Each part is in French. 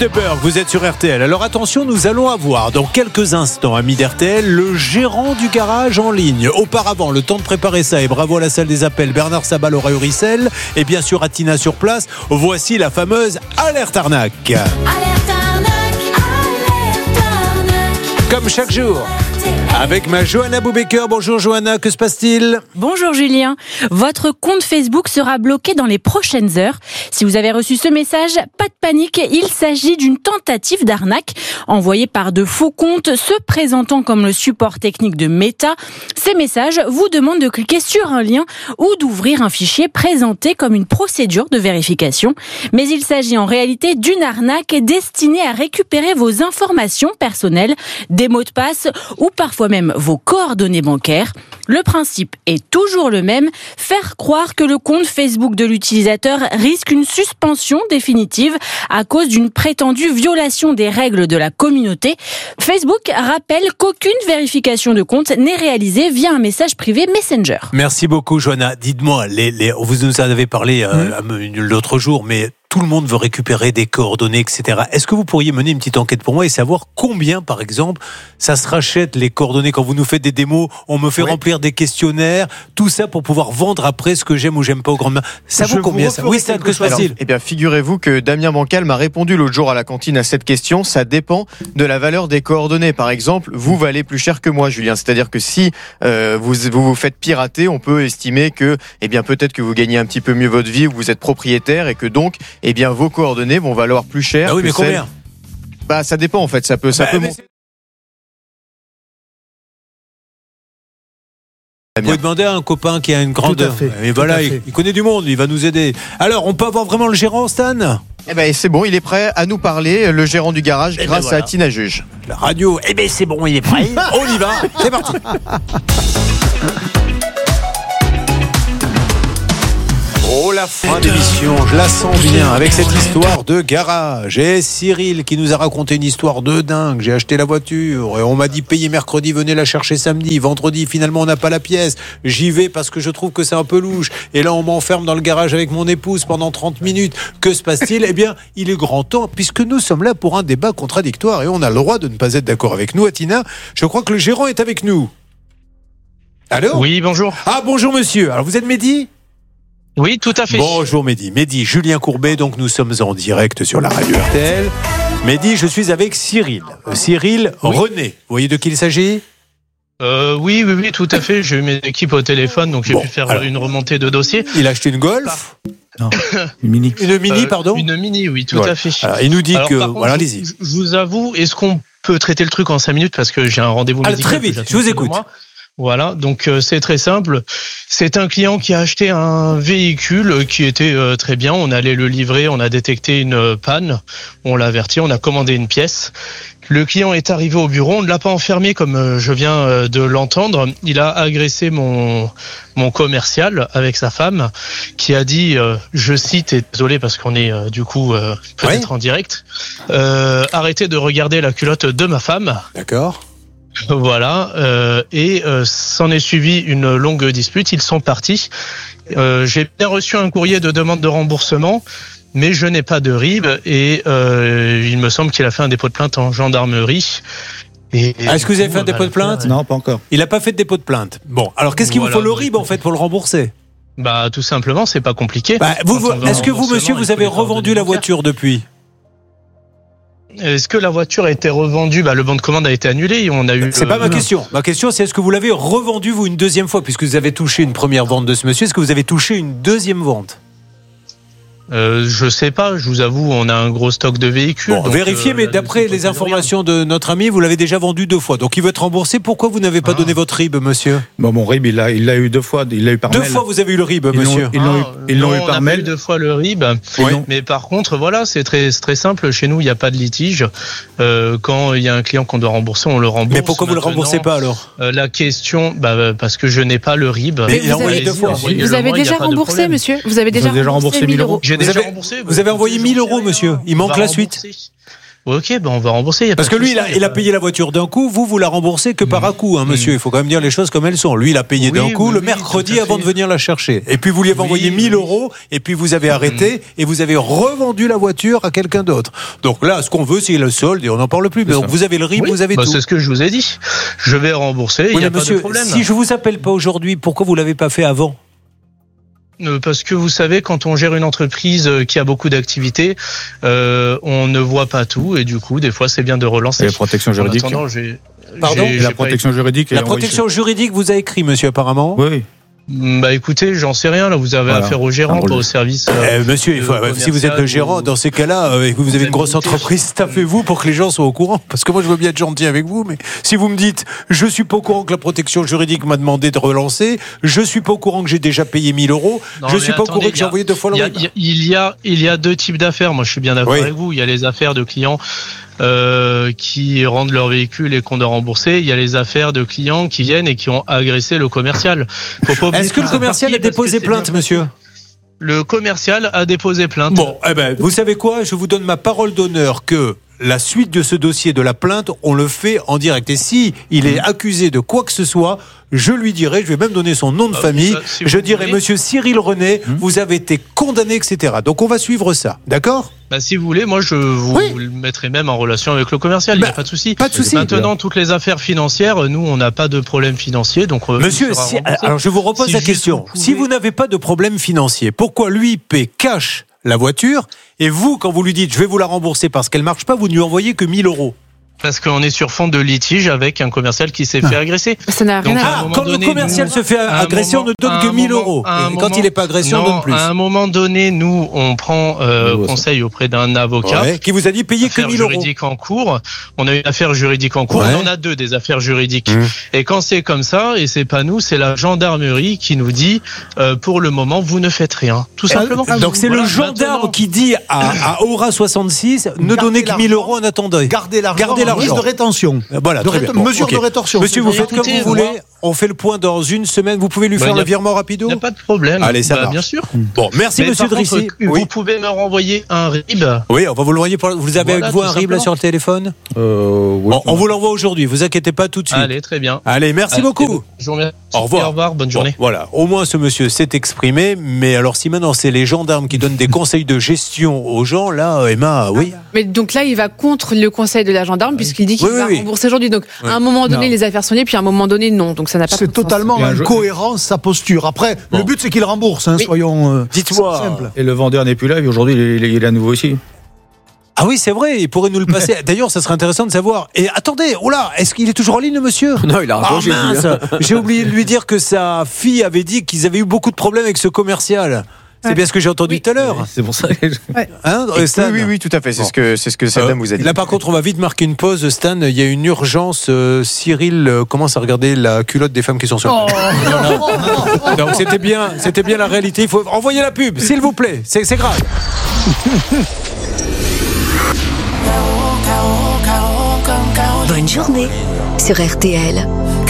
Stepberg, vous êtes sur RTL. Alors attention, nous allons avoir dans quelques instants, amis d'RTL, le gérant du garage en ligne. Auparavant, le temps de préparer ça, et bravo à la salle des appels, Bernard Sabat, Laura Uricel, et bien sûr Atina sur place. Voici la fameuse Alerte Arnaque. Alerte arnaque, alerte arnaque. Comme chaque jour, avec ma Johanna Boubaker. Bonjour Johanna, que se passe-t-il ? Bonjour Julien. Votre compte Facebook sera bloqué dans les prochaines heures. Si vous avez reçu ce message, pas de panique, il s'agit d'une tentative d'arnaque envoyée par de faux comptes se présentant comme le support technique de Meta. Ces messages vous demandent de cliquer sur un lien ou d'ouvrir un fichier présenté comme une procédure de vérification. Mais il s'agit en réalité d'une arnaque destinée à récupérer vos informations personnelles, des mots de passe ou parfois même vos coordonnées bancaires. Le principe est toujours le même, faire croire que le compte Facebook de l'utilisateur risque une suspension définitive à cause d'une prétendue violation des règles de la communauté. Facebook rappelle qu'aucune vérification de compte n'est réalisée via un message privé Messenger. Merci beaucoup Johanna. Dites-moi, vous nous en avez parlé l'autre jour, mais tout le monde veut récupérer des coordonnées, etc. Est-ce que vous pourriez mener une petite enquête pour moi et savoir combien, par exemple, ça se rachète les coordonnées quand vous nous faites des démos, on me fait remplir des questionnaires, tout ça pour pouvoir vendre après ce que j'aime ou j'aime pas au grand main. Ça vaut combien ça ? Oui, c'est que facile. Eh bien, figurez-vous que Damien Bancal m'a répondu l'autre jour à la cantine à cette question. Ça dépend de la valeur des coordonnées. Par exemple, vous valez plus cher que moi, Julien. C'est-à-dire que si vous faites pirater, on peut estimer que, eh bien, peut-être que vous gagnez un petit peu mieux votre vie ou vous êtes propriétaire et que donc, eh bien, vos coordonnées vont valoir plus cher. Ah oui, mais combien ? Bah, ça dépend en fait. Ça peut monter. Vous pouvez demander à un copain qui a une grande. Tout à fait. Et voilà, il connaît du monde, il va nous aider. Alors, on peut avoir vraiment le gérant, Stan ? Eh ben, c'est bon, il est prêt à nous parler, le gérant du garage, grâce à Tina Juge. La radio, eh ben c'est bon, il est prêt. On y va, c'est parti. Oh, la fin d'émission, je la sens bien avec cette histoire de garage. Et Cyril qui nous a raconté une histoire de dingue. J'ai acheté la voiture et on m'a dit payer mercredi, venez la chercher samedi. Vendredi, finalement, on n'a pas la pièce. J'y vais parce que je trouve que c'est un peu louche. Et là, on m'enferme dans le garage avec mon épouse pendant 30 minutes. Que se passe-t-il ? Eh bien, il est grand temps, puisque nous sommes là pour un débat contradictoire et on a le droit de ne pas être d'accord avec nous. Atina, je crois que le gérant est avec nous. Allô ? Oui, bonjour. Ah, bonjour monsieur. Alors, vous êtes Mehdi ? Oui, tout à fait. Bonjour Mehdi. Mehdi, Julien Courbet, donc nous sommes en direct sur la radio RTL. Mehdi, je suis avec Cyril. Cyril René. Vous voyez de qui il s'agit ? Oui, tout à fait. J'ai eu mes équipes au téléphone, donc j'ai pu faire une remontée de dossier. Il a acheté une Golf ? Non, une Mini. Une Mini, pardon ? Une Mini, oui, tout à fait. Alors, il nous dit que... Par contre, voilà, allez-y. Je vous avoue, est-ce qu'on peut traiter le truc en 5 minutes parce que j'ai un rendez-vous médical. Très vite, je vous écoute. Voilà, donc c'est très simple. C'est un client qui a acheté un véhicule qui était très bien. On allait le livrer, on a détecté une panne, on l'a averti, on a commandé une pièce. Le client est arrivé au bureau, on ne l'a pas enfermé comme je viens de l'entendre. Il a agressé mon commercial avec sa femme qui a dit, je cite, et désolé parce qu'on est du coup peut-être en direct, arrêtez de regarder la culotte de ma femme. D'accord. Voilà, et s'en est suivi une longue dispute. Ils sont partis. J'ai bien reçu un courrier de demande de remboursement, mais je n'ai pas de RIB et il me semble qu'il a fait un dépôt de plainte en gendarmerie. Est-ce que vous avez fait un dépôt de plainte ? Non, pas encore. Il n'a pas fait de dépôt de plainte. Bon, alors qu'est-ce qu'il vous faut le RIB en fait pour le rembourser ? Bah tout simplement, c'est pas compliqué. Est-ce que vous, monsieur, vous avez revendu la voiture depuis ? Est-ce que la voiture a été revendue ? Le bon de commande a été annulé. On a eu. C'est pas ma question. Ma question, c'est est-ce que vous l'avez revendue vous une deuxième fois, puisque vous avez touché une première vente de ce monsieur, est-ce que vous avez touché une deuxième vente ? Je sais pas, je vous avoue, on a un gros stock de véhicules. Bon, vérifiez, mais d'après les informations de notre ami, vous l'avez déjà vendu 2 fois. Donc il veut être remboursé. Pourquoi vous n'avez pas donné votre RIB, monsieur ? Mon RIB, il l'a eu 2 fois. Il l'a eu par mail. 2 fois, vous avez eu le RIB, monsieur. Ils l'ont eu par mail. On a eu 2 fois le RIB. Oui. Mais par contre, voilà, c'est très simple. Chez nous, il n'y a pas de litige. Quand il y a un client qu'on doit rembourser, on le rembourse. Mais pourquoi vous le remboursez pas alors ? La question, parce que je n'ai pas le RIB. Mais il a envoyé 2 fois. Vous avez déjà remboursé, monsieur ? Vous avez déjà remboursé 1 000 euros. J'ai déjà remboursé. Vous avez envoyé 1 000 euros, monsieur. Il manque la suite. Ok, on va rembourser. Y a Parce pas que de lui, souci, il a payé la voiture d'un coup, vous la remboursez que par à coup, hein, monsieur. Il faut quand même dire les choses comme elles sont. Lui, il a payé d'un coup le mercredi avant de venir la chercher. Et puis vous lui avez envoyé 1000 €, et puis vous avez arrêté, et vous avez revendu la voiture à quelqu'un d'autre. Donc là, ce qu'on veut, c'est le solde, et on n'en parle plus. Mais donc vous avez le RIB, vous avez tout. C'est ce que je vous ai dit. Je vais rembourser, il n'y a pas de problème. Si je vous appelle pas aujourd'hui, pourquoi vous l'avez pas fait avant ? Parce que vous savez, quand on gère une entreprise qui a beaucoup d'activités, on ne voit pas tout et du coup, des fois, c'est bien de relancer. Et la protection juridique. Pardon ? La protection juridique. La protection juridique vous a écrit, monsieur, apparemment ? Oui. Écoutez, j'en sais rien. Là, vous avez affaire au gérant, pas au service. Monsieur, si vous êtes le gérant, dans ces cas-là, et que vous avez une grosse entreprise, staffez-vous pour que les gens soient au courant. Parce que moi, je veux bien être gentil avec vous, mais si vous me dites, je suis pas au courant que la protection juridique m'a demandé de relancer, je suis pas au courant que j'ai déjà payé 1000 €, je suis pas au courant que j'ai envoyé 2 fois le RIB. Il y a deux types d'affaires. Moi, je suis bien d'accord avec vous. Il y a les affaires de clients qui rendent leur véhicule et qu'on doit rembourser. Il y a les affaires de clients qui viennent et qui ont agressé le commercial. Est-ce que le commercial a déposé plainte, monsieur ? Le commercial a déposé plainte. Bon, vous savez quoi ? Je vous donne ma parole d'honneur que la suite de ce dossier de la plainte, on le fait en direct. Et si il est accusé de quoi que ce soit, je lui dirai, je vais même donner son nom de famille, je dirai, monsieur Cyril René, vous avez été condamné, etc. Donc on va suivre ça, d'accord ? Si vous voulez, moi je vous le mettrai même en relation avec le commercial, il n'y a pas de souci. Pas de souci. Maintenant, toutes les affaires financières, nous on n'a pas de problème financier, donc monsieur, alors je vous repose la question. Si vous n'avez pas de problème financier, pourquoi lui paie cash la voiture et vous, quand vous lui dites je vais vous la rembourser parce qu'elle marche pas, vous ne lui envoyez que 1000 €? Parce qu'on est sur fond de litige avec un commercial qui s'est fait agresser. Ça n'a rien à voir. Quand le commercial se fait agresser, on ne donne que 1000 €. Et quand il n'est pas agressé, on donne plus. À un moment donné, nous, on prend conseil auprès d'un avocat. Qui vous a dit payer que 1000 €. Juridique en cours. On a une affaire juridique en cours. On en a deux des affaires juridiques. Et quand c'est comme ça, et c'est pas nous, c'est la gendarmerie qui nous dit, pour le moment, vous ne faites rien. Tout simplement. Donc c'est le gendarme qui dit à Aura 66, ne donnez que 1000 € en attendant. Gardez l'argent. Mesure de rétention. Voilà, très bien. Mesure de rétorsion. Monsieur, vous faites comme vous voulez. On fait le point dans une semaine. Vous pouvez lui faire le virement rapido ? Il n'y a pas de problème. Allez, ça marche. Bien sûr. Bon, merci monsieur Drissy. Vous pouvez me renvoyer un RIB ? Oui, on va vous le renvoyer. Vous avez avec vous un RIB là sur le téléphone ? On vous l'envoie aujourd'hui. Vous inquiétez pas tout de suite. Allez, très bien. Allez, merci beaucoup. Je vous remercie. Au revoir. Au revoir, bonne journée. Voilà, au moins ce monsieur s'est exprimé. Mais alors si maintenant c'est les gendarmes qui donnent des conseils de gestion aux gens, là, Emma, oui. Mais donc là, il va contre le conseil de la gendarme puisqu'il dit qu'il va rembourser aujourd'hui. Donc à un moment donné, les affaires sont liées, puis à un moment donné, non. Donc ça n'a pas. C'est totalement incohérent sa posture. Après, le but c'est qu'il rembourse. Soyons. Dites-moi. Simple. Et le vendeur n'est plus là. Et aujourd'hui, il est à nouveau ici. Ah oui, c'est vrai, il pourrait nous le passer. D'ailleurs, ça serait intéressant de savoir. Et attendez, est-ce qu'il est toujours en ligne, le monsieur ? Non, il a raccroché. J'ai oublié de lui dire que sa fille avait dit qu'ils avaient eu beaucoup de problèmes avec ce commercial. C'est bien ce que j'ai entendu tout à l'heure. C'est pour ça que oui, tout à fait. C'est ce que cette dame vous a dit. Là, par contre, on va vite marquer une pause, Stan. Il y a une urgence. Cyril commence à regarder la culotte des femmes qui sont sur le Donc, c'était bien la réalité. Il faut envoyer la pub, s'il vous plaît. C'est grave. Bonne journée sur RTL.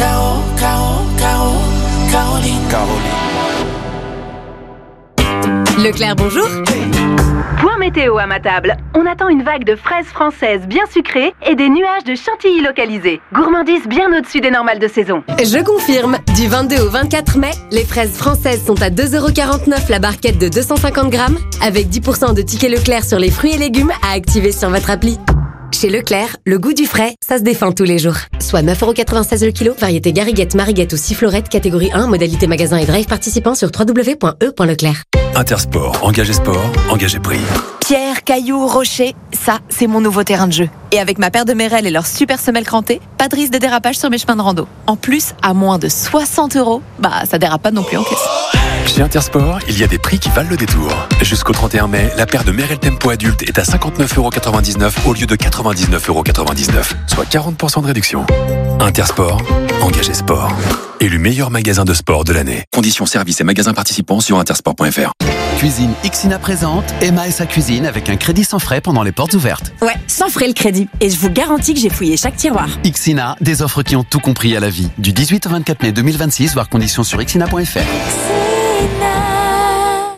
Leclerc, bonjour. Point météo à ma table. On attend une vague de fraises françaises bien sucrées et des nuages de chantilly localisés. Gourmandise bien au-dessus des normales de saison. Je confirme, du 22 au 24 mai, les fraises françaises sont à 2,49 € la barquette de 250 grammes, avec 10% de tickets Leclerc sur les fruits et légumes à activer sur votre appli. Chez Leclerc, le goût du frais, ça se défend tous les jours. Soit 9,96 € le kilo, variété Gariguette, Mariguette ou Sifflorette, catégorie 1, modalité magasin et drive participant sur www.e.leclerc. Intersport, engagé sport, engagé prix. Pierre, cailloux, rochers, ça, c'est mon nouveau terrain de jeu. Et avec ma paire de Merrell et leur super semelle crantée, pas de risque de dérapage sur mes chemins de rando. En plus, à moins de 60 €, ça dérape pas non plus en caisse. Chez Intersport, il y a des prix qui valent le détour. Jusqu'au 31 mai, la paire de Merrell Tempo adulte est à 59,99 € au lieu de 99,99 €, soit 40% de réduction. Intersport, engagé sport. Élu meilleur magasin de sport de l'année. Conditions services et magasins participants sur intersport.fr. Cuisine Ixina présente Emma et sa cuisine avec un crédit sans frais pendant les portes ouvertes. Ouais, sans frais le crédit. Et je vous garantis que j'ai fouillé chaque tiroir. Ixina, des offres qui ont tout compris à la vie. Du 18 au 24 mai 2026, voir conditions sur ixina.fr.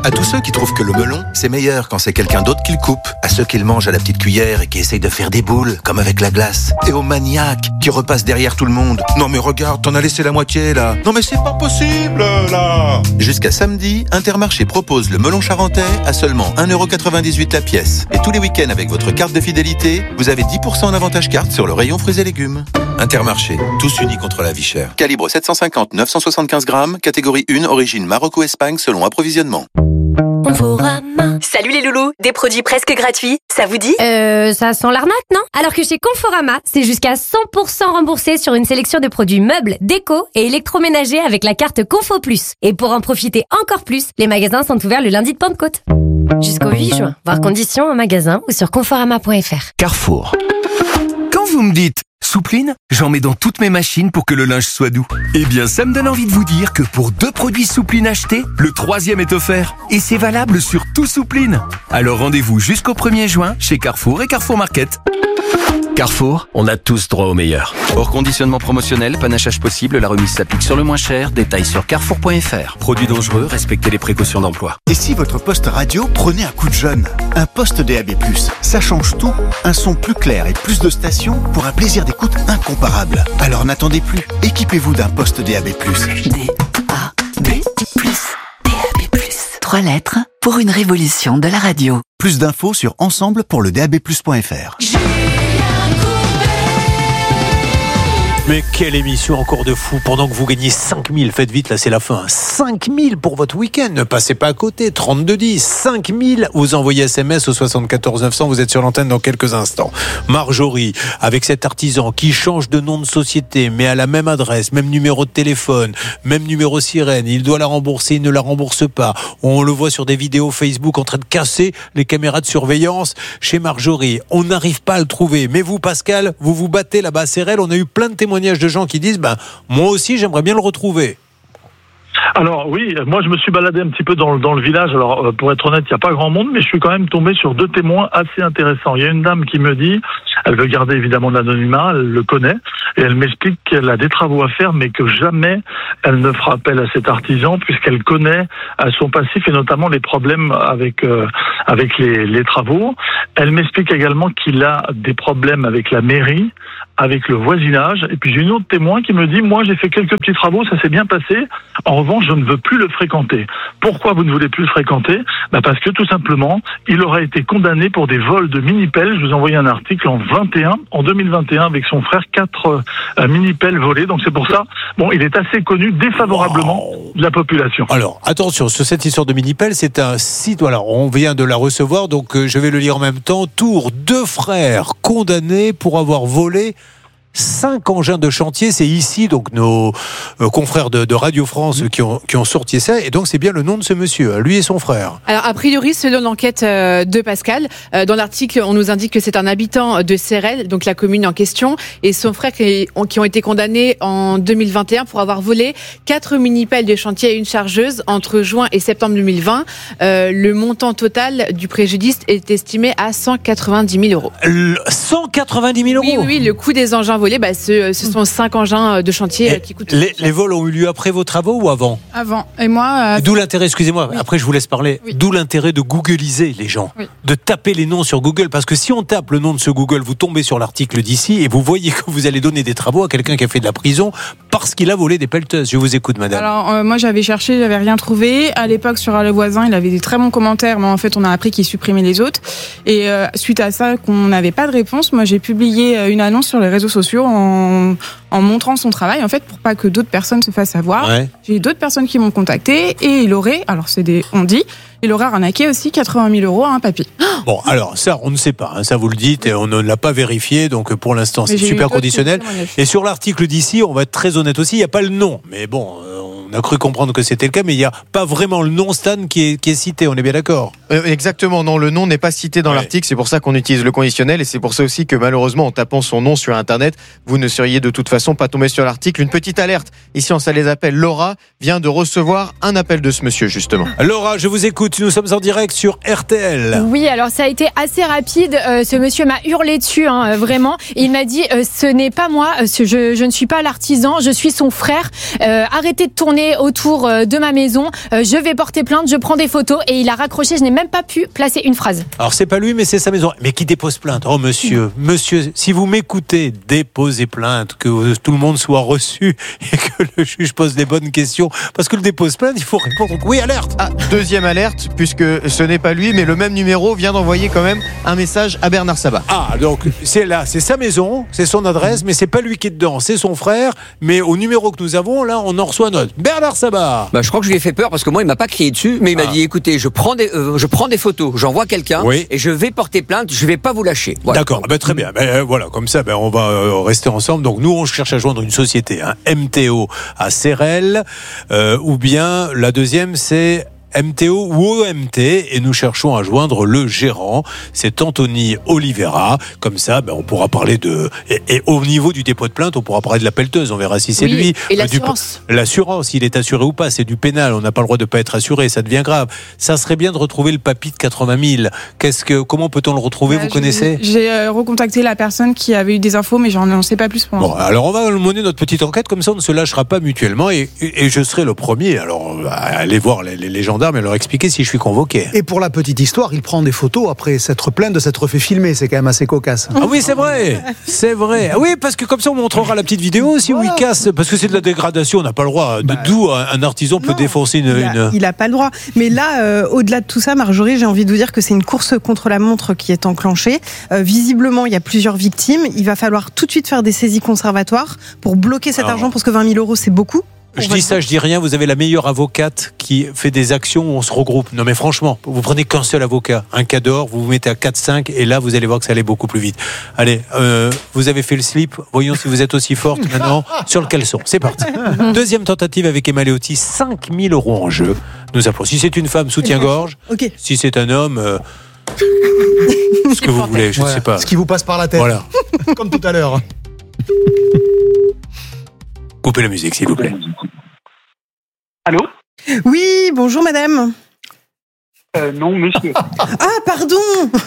À tous ceux qui trouvent que le melon, c'est meilleur quand c'est quelqu'un d'autre qui le coupe. À ceux qui le mangent à la petite cuillère et qui essayent de faire des boules, comme avec la glace. Et aux maniaques qui repassent derrière tout le monde. Non mais regarde, t'en as laissé la moitié là. Non mais c'est pas possible là. Jusqu'à samedi, Intermarché propose le melon charentais à seulement 1,98€ la pièce. Et tous les week-ends avec votre carte de fidélité, vous avez 10% en avantage carte sur le rayon fruits et légumes. Intermarché, tous unis contre la vie chère. Calibre 750-975 grammes, catégorie 1, origine Maroc ou Espagne selon approvisionnement. Conforama. Salut les loulous, des produits presque gratuits, ça vous dit? Ça sent l'arnaque, non? Alors que chez Conforama, c'est jusqu'à 100% remboursé sur une sélection de produits meubles, déco et électroménagers avec la carte Confo Plus. Et pour en profiter encore plus, les magasins sont ouverts le lundi de Pentecôte. Jusqu'au 8 juin. Voir conditions en magasin ou sur conforama.fr. Carrefour. Quand vous me dites soupline, j'en mets dans toutes mes machines pour que le linge soit doux. Eh bien, ça me donne envie de vous dire que pour 2 produits soupline achetés, le 3e est offert. Et c'est valable sur tout soupline. Alors rendez-vous jusqu'au 1er juin chez Carrefour et Carrefour Market. Carrefour, on a tous droit au meilleur. Hors conditionnement promotionnel, panachage possible, la remise s'applique sur le moins cher. Détails sur carrefour.fr. Produits dangereux, respectez les précautions d'emploi. Et si votre poste radio prenait un coup de jeune? Un poste DAB+, ça change tout. Un son plus clair et plus de stations pour un plaisir d'écoute incomparable. Alors n'attendez plus. Équipez-vous d'un poste DAB+. DAB+. 3 lettres pour une révolution de la radio. Plus d'infos sur ensemble-pour-le-DAB+.fr. Mais quelle émission encore de fou. Pendant que vous gagnez 5000, faites vite, là c'est la fin. 5000 pour votre week-end, ne passez pas à côté. 3210, 5000, vous envoyez SMS au 74 900, vous êtes sur l'antenne dans quelques instants. Marjorie, avec cet artisan qui change de nom de société, mais à la même adresse, même numéro de téléphone, même numéro sirène, il doit la rembourser, il ne la rembourse pas. On le voit sur des vidéos Facebook en train de casser les caméras de surveillance chez Marjorie. On n'arrive pas à le trouver. Mais vous, Pascal, vous vous battez là-bas à Sérel, on a eu plein de témoignages de gens qui disent moi aussi j'aimerais bien le retrouver. Alors oui, moi je me suis baladé un petit peu dans le village. Alors pour être honnête, il n'y a pas grand monde, mais je suis quand même tombé sur 2 témoins assez intéressants. Il y a une dame qui me dit, elle veut garder évidemment l'anonymat, elle le connaît, et elle m'explique qu'elle a des travaux à faire, mais que jamais elle ne fera appel à cet artisan, puisqu'elle connaît son passif et notamment les problèmes avec les travaux. Elle m'explique également qu'il a des problèmes avec la mairie, avec le voisinage. Et puis j'ai une autre témoin qui me dit, moi j'ai fait quelques petits travaux, ça s'est bien passé. En revanche, je ne veux plus le fréquenter. Pourquoi vous ne voulez plus le fréquenter? Parce que tout simplement, il aurait été condamné pour des vols de mini-pelles. Je vous ai envoyé un article en 2021 avec son frère, 4 mini-pelles volées. Donc c'est pour ça, il est assez connu défavorablement de la population. Alors attention, sur cette histoire de mini-pelles, c'est un site, alors on vient de la recevoir, donc je vais le lire en même temps. Tours, 2 frères condamnés pour avoir volé 5 engins de chantier. C'est ici donc nos confrères de Radio France qui ont sorti ça, et donc c'est bien le nom de ce monsieur, lui et son frère. Alors a priori, selon l'enquête de Pascal, dans l'article on nous indique que c'est un habitant de Sérel, donc la commune en question, et son frère qui ont été condamnés en 2021 pour avoir volé 4 mini-pelles de chantier et une chargeuse entre juin et septembre 2020. Le montant total du préjudice est estimé à 190 000 €. 190 000 €? Oui, le coût des engins volés, ce sont 5 engins de chantier qui coûtent. Les vols ont eu lieu après vos travaux ou avant? Avant. Et moi. D'où l'intérêt, excusez-moi, après je vous laisse parler. Oui. D'où l'intérêt de googliser les gens, de taper les noms sur Google, parce que si on tape le nom de ce Google, vous tombez sur l'article d'ici et vous voyez que vous allez donner des travaux à quelqu'un qui a fait de la prison parce qu'il a volé des pelleteuses. Je vous écoute, madame. Alors moi j'avais cherché, j'avais rien trouvé. À l'époque sur Le Voisin, il avait des très bons commentaires, mais en fait on a appris qu'il supprimait les autres. Et suite à ça, qu'on n'avait pas de réponse, moi j'ai publié une annonce sur les réseaux sociaux en montrant son travail, en fait, pour pas que d'autres personnes se fassent avoir. Ouais. J'ai d'autres personnes qui m'ont contacté et il aurait, alors il aurait arnaqué aussi 80 000 € à un papy. Bon, alors ça, on ne sait pas, ça vous le dites, et on ne l'a pas vérifié, donc pour l'instant, c'est super conditionnel. Et sur l'article d'ici, on va être très honnête aussi, il n'y a pas le nom, mais bon, on a cru comprendre que c'était le cas, mais il n'y a pas vraiment le nom, Stan, qui est cité, on est bien d'accord? Exactement, non, le nom n'est pas cité dans l'article, c'est pour ça qu'on utilise le conditionnel, et c'est pour ça aussi que malheureusement, en tapant son nom sur Internet, vous ne seriez de toute façon pas tombé sur l'article. Une petite alerte, ici on les appelle. Laura vient de recevoir un appel de ce monsieur, justement. Laura, je vous écoute, nous sommes en direct sur RTL. Oui, alors ça a été assez rapide, ce monsieur m'a hurlé dessus, vraiment. Il m'a dit, ce n'est pas moi, je ne suis pas l'artisan, je suis son frère, arrêtez de tourner tourner autour de ma maison. Je vais porter plainte, je prends des photos et il a raccroché. Je n'ai même pas pu placer une phrase. Alors c'est pas lui, mais c'est sa maison. Mais qui dépose plainte? Oh monsieur, si vous m'écoutez, déposez plainte, que tout le monde soit reçu et que le juge pose les bonnes questions. Parce que le dépose plainte, il faut répondre. Oui, alerte. Deuxième alerte, puisque ce n'est pas lui, mais le même numéro vient d'envoyer quand même un message à Bernard Sabat. Donc c'est là, c'est sa maison, c'est son adresse, mais c'est pas lui qui est dedans, c'est son frère. Mais au numéro que nous avons, là, on en reçoit notre. Bernard Sabat. Je crois que je lui ai fait peur parce que moi, il m'a pas crié dessus, mais il m'a dit écoutez, je prends des photos, j'envoie quelqu'un et je vais porter plainte, je vais pas vous lâcher. Voilà. D'accord, très bien. Voilà, comme ça, on va rester ensemble. Donc nous, on cherche à joindre une société, MTO à Sérel, ou bien la deuxième, c'est MTO ou OMT, et nous cherchons à joindre le gérant, c'est Anthony Oliveira. Comme ça, on pourra parler et au niveau du dépôt de plainte, on pourra parler de la pelleteuse, on verra si c'est lui. Et l'assurance. L'assurance, il est assuré ou pas, c'est du pénal, on n'a pas le droit de pas être assuré, ça devient grave. Ça serait bien de retrouver le papy de 80 000. Comment peut-on le retrouver, vous connaissez? J'ai recontacté la personne qui avait eu des infos, mais j'en sais pas plus pour l'instant. Bon, alors on va mener notre petite enquête, comme ça on ne se lâchera pas mutuellement, et je serai le premier, alors à aller voir les gendarmes et leur expliquer si je suis convoqué. Et pour la petite histoire, il prend des photos après s'être plaint de s'être fait filmer. C'est quand même assez cocasse. Ah oui, c'est vrai. C'est vrai. Oui, parce que comme ça, on montrera la petite vidéo aussi où il casse. Parce que c'est de la dégradation, on n'a pas le droit. D'où un artisan peut défoncer une... Il n'a pas le droit. Mais là, au-delà de tout ça, Marjorie, j'ai envie de vous dire que c'est une course contre la montre qui est enclenchée. Visiblement, il y a plusieurs victimes. Il va falloir tout de suite faire des saisies conservatoires pour bloquer cet argent, parce que 20 000 €, c'est beaucoup. Je dis ça, je dis rien, vous avez la meilleure avocate qui fait des actions où on se regroupe. Non mais franchement, vous prenez qu'un seul avocat, un cas d'or, vous vous mettez à 4-5 et là vous allez voir que ça allait beaucoup plus vite. Allez, vous avez fait le slip, voyons si vous êtes aussi forte maintenant sur le caleçon. C'est parti. Deuxième tentative avec Emma Leotti, 5 000 € en jeu. Nous appelons. Si c'est une femme, soutien-gorge. Okay. Si c'est un homme... ce que vous voulez, je ne sais pas. Ce qui vous passe par la tête. Voilà. Comme tout à l'heure. Coupez la musique, s'il vous plaît. Allô? Oui, bonjour madame. Non, monsieur. Ah, pardon.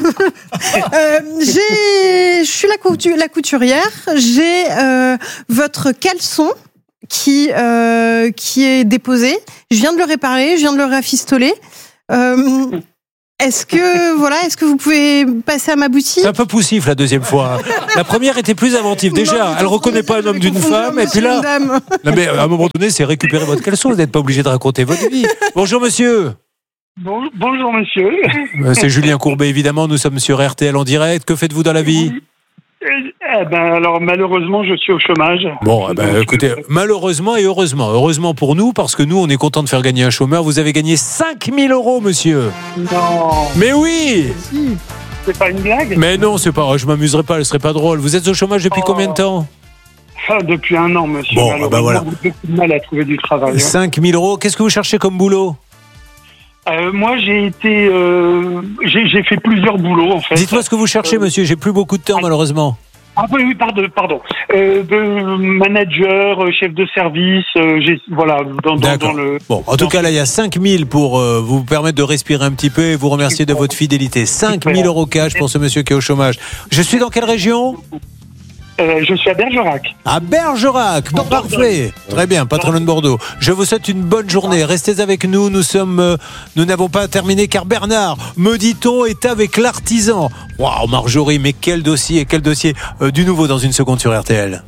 Je suis la couturière. J'ai votre caleçon qui est déposé. Je viens de le réparer, je viens de le rafistoler. Est-ce que vous pouvez passer à ma boutique? C'est un peu poussif la deuxième fois. La première était plus inventive. Déjà, elle reconnaît pas un homme d'une femme. Et puis là, non mais à un moment donné, c'est récupérer votre caleçon. Vous n'êtes pas obligé de raconter votre vie. Bonjour monsieur. Bonjour monsieur. C'est Julien Courbet, évidemment. Nous sommes sur RTL en direct. Que faites-vous dans la vie? Alors malheureusement, je suis au chômage. Bon, écoutez, malheureusement et heureusement. Heureusement pour nous, parce que nous, on est content de faire gagner un chômeur. Vous avez gagné 5 000 €, monsieur. Non. Mais oui. C'est pas une blague? Mais non, c'est pas. Je m'amuserais pas, ce serait pas drôle. Vous êtes au chômage depuis combien de temps? Depuis 1 an, monsieur. Bon, voilà. J'ai beaucoup de mal à trouver du travail. 5 000 €. Qu'est-ce que vous cherchez comme boulot? Moi, j'ai fait plusieurs boulots, en fait. Dites-moi ce que vous cherchez, monsieur. J'ai plus beaucoup de temps, malheureusement. Ah oui, pardon. De manager, chef de service, voilà, dans le... Bon, en tout cas, là, il y a 5 000 pour vous permettre de respirer un petit peu et vous remercier de votre fidélité. 5 000 € cash pour ce monsieur qui est au chômage. Je suis dans quelle région? Je suis à Bergerac. À Bergerac, parfait. Très bien, pas très loin de Bordeaux. Je vous souhaite une bonne journée. Restez avec nous. Nous n'avons pas terminé car Bernard, me dit-on, est avec l'artisan. Waouh, Marjorie, mais quel dossier. Du nouveau dans une seconde sur RTL.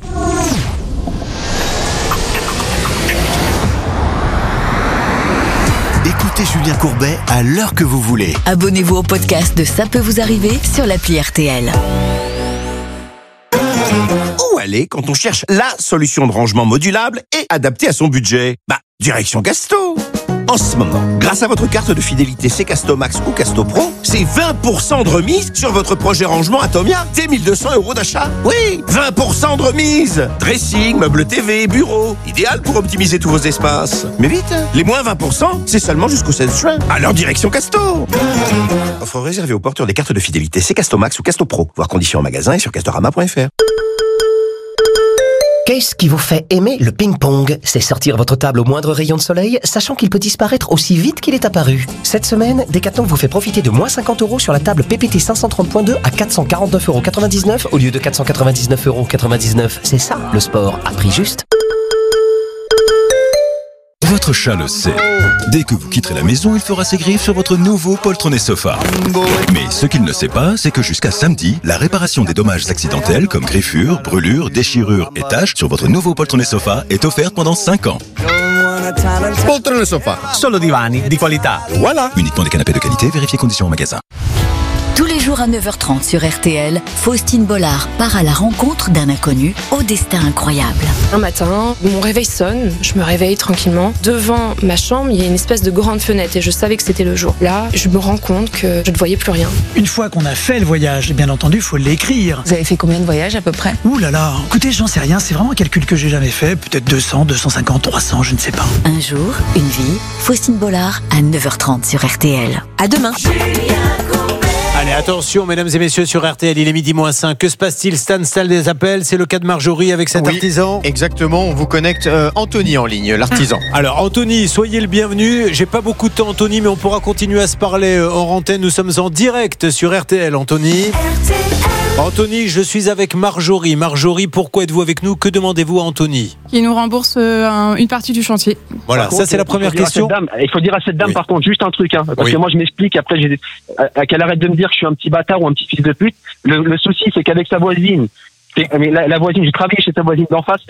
Écoutez Julien Courbet à l'heure que vous voulez. Abonnez-vous au podcast de Ça peut vous arriver sur l'appli RTL. Où aller quand on cherche la solution de rangement modulable et adaptée à son budget? Direction Casto. En ce moment, grâce à votre carte de fidélité Casto Max ou Casto Pro, c'est 20% de remise sur votre projet rangement Atomia. C'est 1 200 € d'achat. Oui, 20% de remise. Dressing, meubles TV, bureau. Idéal pour optimiser tous vos espaces. Mais vite, les moins 20%, c'est seulement jusqu'au 16 juin. Alors direction Casto. Offre réservée aux porteurs des cartes de fidélité Casto Max ou Casto Pro. Voir conditions en magasin et sur castorama.fr. Qu'est-ce qui vous fait aimer le ping-pong? C'est sortir votre table au moindre rayon de soleil, sachant qu'il peut disparaître aussi vite qu'il est apparu. Cette semaine, Decathlon vous fait profiter de moins 50 € sur la table PPT 530.2 à 449,99 € au lieu de 499,99 €. C'est ça, le sport à prix juste. Votre chat le sait. Dès que vous quitterez la maison, il fera ses griffes sur votre nouveau poltronné sofa. Mais ce qu'il ne sait pas, c'est que jusqu'à samedi, la réparation des dommages accidentels comme griffures, brûlures, déchirures et taches sur votre nouveau poltronné sofa est offerte pendant 5 ans. Poltrone Sofa, solo divani di qualità. Voilà. Uniquement des canapés de qualité, vérifiez conditions au magasin. Tous les jours à 9h30 sur RTL, Faustine Bollard part à la rencontre d'un inconnu au destin incroyable. Un matin, mon réveil sonne, je me réveille tranquillement. Devant ma chambre, il y a une espèce de grande fenêtre et je savais que c'était le jour. Là, je me rends compte que je ne voyais plus rien. Une fois qu'on a fait le voyage, bien entendu, il faut l'écrire. Vous avez fait combien de voyages à peu près ? Ouh là là, écoutez, j'en sais rien, c'est vraiment un calcul que j'ai jamais fait. Peut-être 200, 250, 300, je ne sais pas. Un jour, une vie, Faustine Bollard à 9h30 sur RTL. À demain. Allez, attention, mesdames et messieurs, sur RTL, il est 12:05. Que se passe-t-il? Standstill des appels, c'est le cas de Marjorie avec cet artisan. Exactement, on vous connecte Anthony en ligne, l'artisan. Alors, Anthony, soyez le bienvenu. J'ai pas beaucoup de temps, Anthony, mais on pourra continuer à se parler hors antenne. Nous sommes en direct sur RTL, Anthony. Anthony, je suis avec Marjorie. Marjorie, pourquoi êtes-vous avec nous? Que demandez-vous à Anthony? Qui nous rembourse une partie du chantier. Voilà, contre, ça c'est la première question. Il faut dire à cette dame, par contre, juste un truc, parce que moi je m'explique, après qu'elle arrête de me dire que je suis un petit bâtard ou un petit fils de pute. Le souci, c'est qu'avec sa voisine, la voisine, j'ai travaillé chez sa voisine d'en face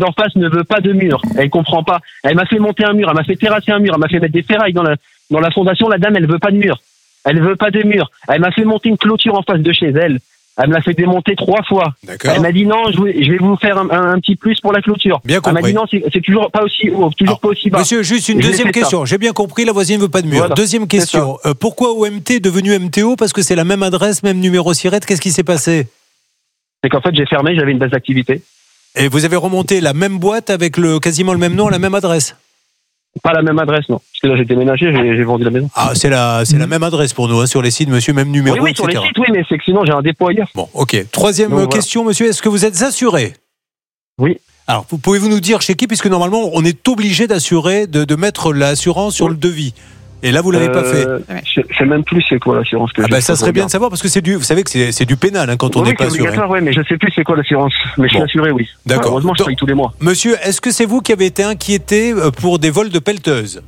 ne veut pas de mur. Elle comprend pas. Elle m'a fait monter un mur, elle m'a fait terrasser un mur, elle m'a fait mettre des ferrailles dans la fondation. La dame, elle veut pas de mur. Elle veut pas de mur. Elle m'a fait monter une clôture en face de chez elle. Elle me l'a fait démonter 3 fois. D'accord. Elle m'a dit non, je vais vous faire un petit plus pour la clôture. Bien compris. Elle m'a dit non, c'est toujours pas aussi haut, pas aussi bas. Monsieur, juste une deuxième question. J'ai bien compris, la voisine ne veut pas de mur. Voilà. Deuxième question. Pourquoi OMT est devenu MTO? Parce que c'est la même adresse, même numéro SIRET. Qu'est-ce qui s'est passé? C'est qu'en fait, j'ai fermé, j'avais une baisse d'activité. Et vous avez remonté la même boîte avec quasiment le même nom, la même adresse? Pas la même adresse, non. Parce que là, j'ai déménagé, j'ai vendu la maison. Ah, c'est la même adresse pour nous, sur les sites, monsieur, même numéro, oui, etc. sur les sites, oui, mais c'est que sinon, j'ai un dépôt ailleurs. Bon, ok. Troisième question, monsieur, est-ce que vous êtes assuré? Oui. Alors, pouvez-vous nous dire chez qui, puisque normalement, on est obligé d'assurer, de mettre l'assurance sur le devis. Et là, vous l'avez pas fait. Je sais même plus c'est quoi l'assurance que j'ai. Ça serait bien de savoir, parce que vous savez que c'est du pénal quand on n'est pas assuré. Oui, mais je sais plus c'est quoi l'assurance. Mais je suis assuré, oui. D'accord. Heureusement, je paye tous les mois. Monsieur, est-ce que c'est vous qui avez été inquiété pour des vols de pelleteuses?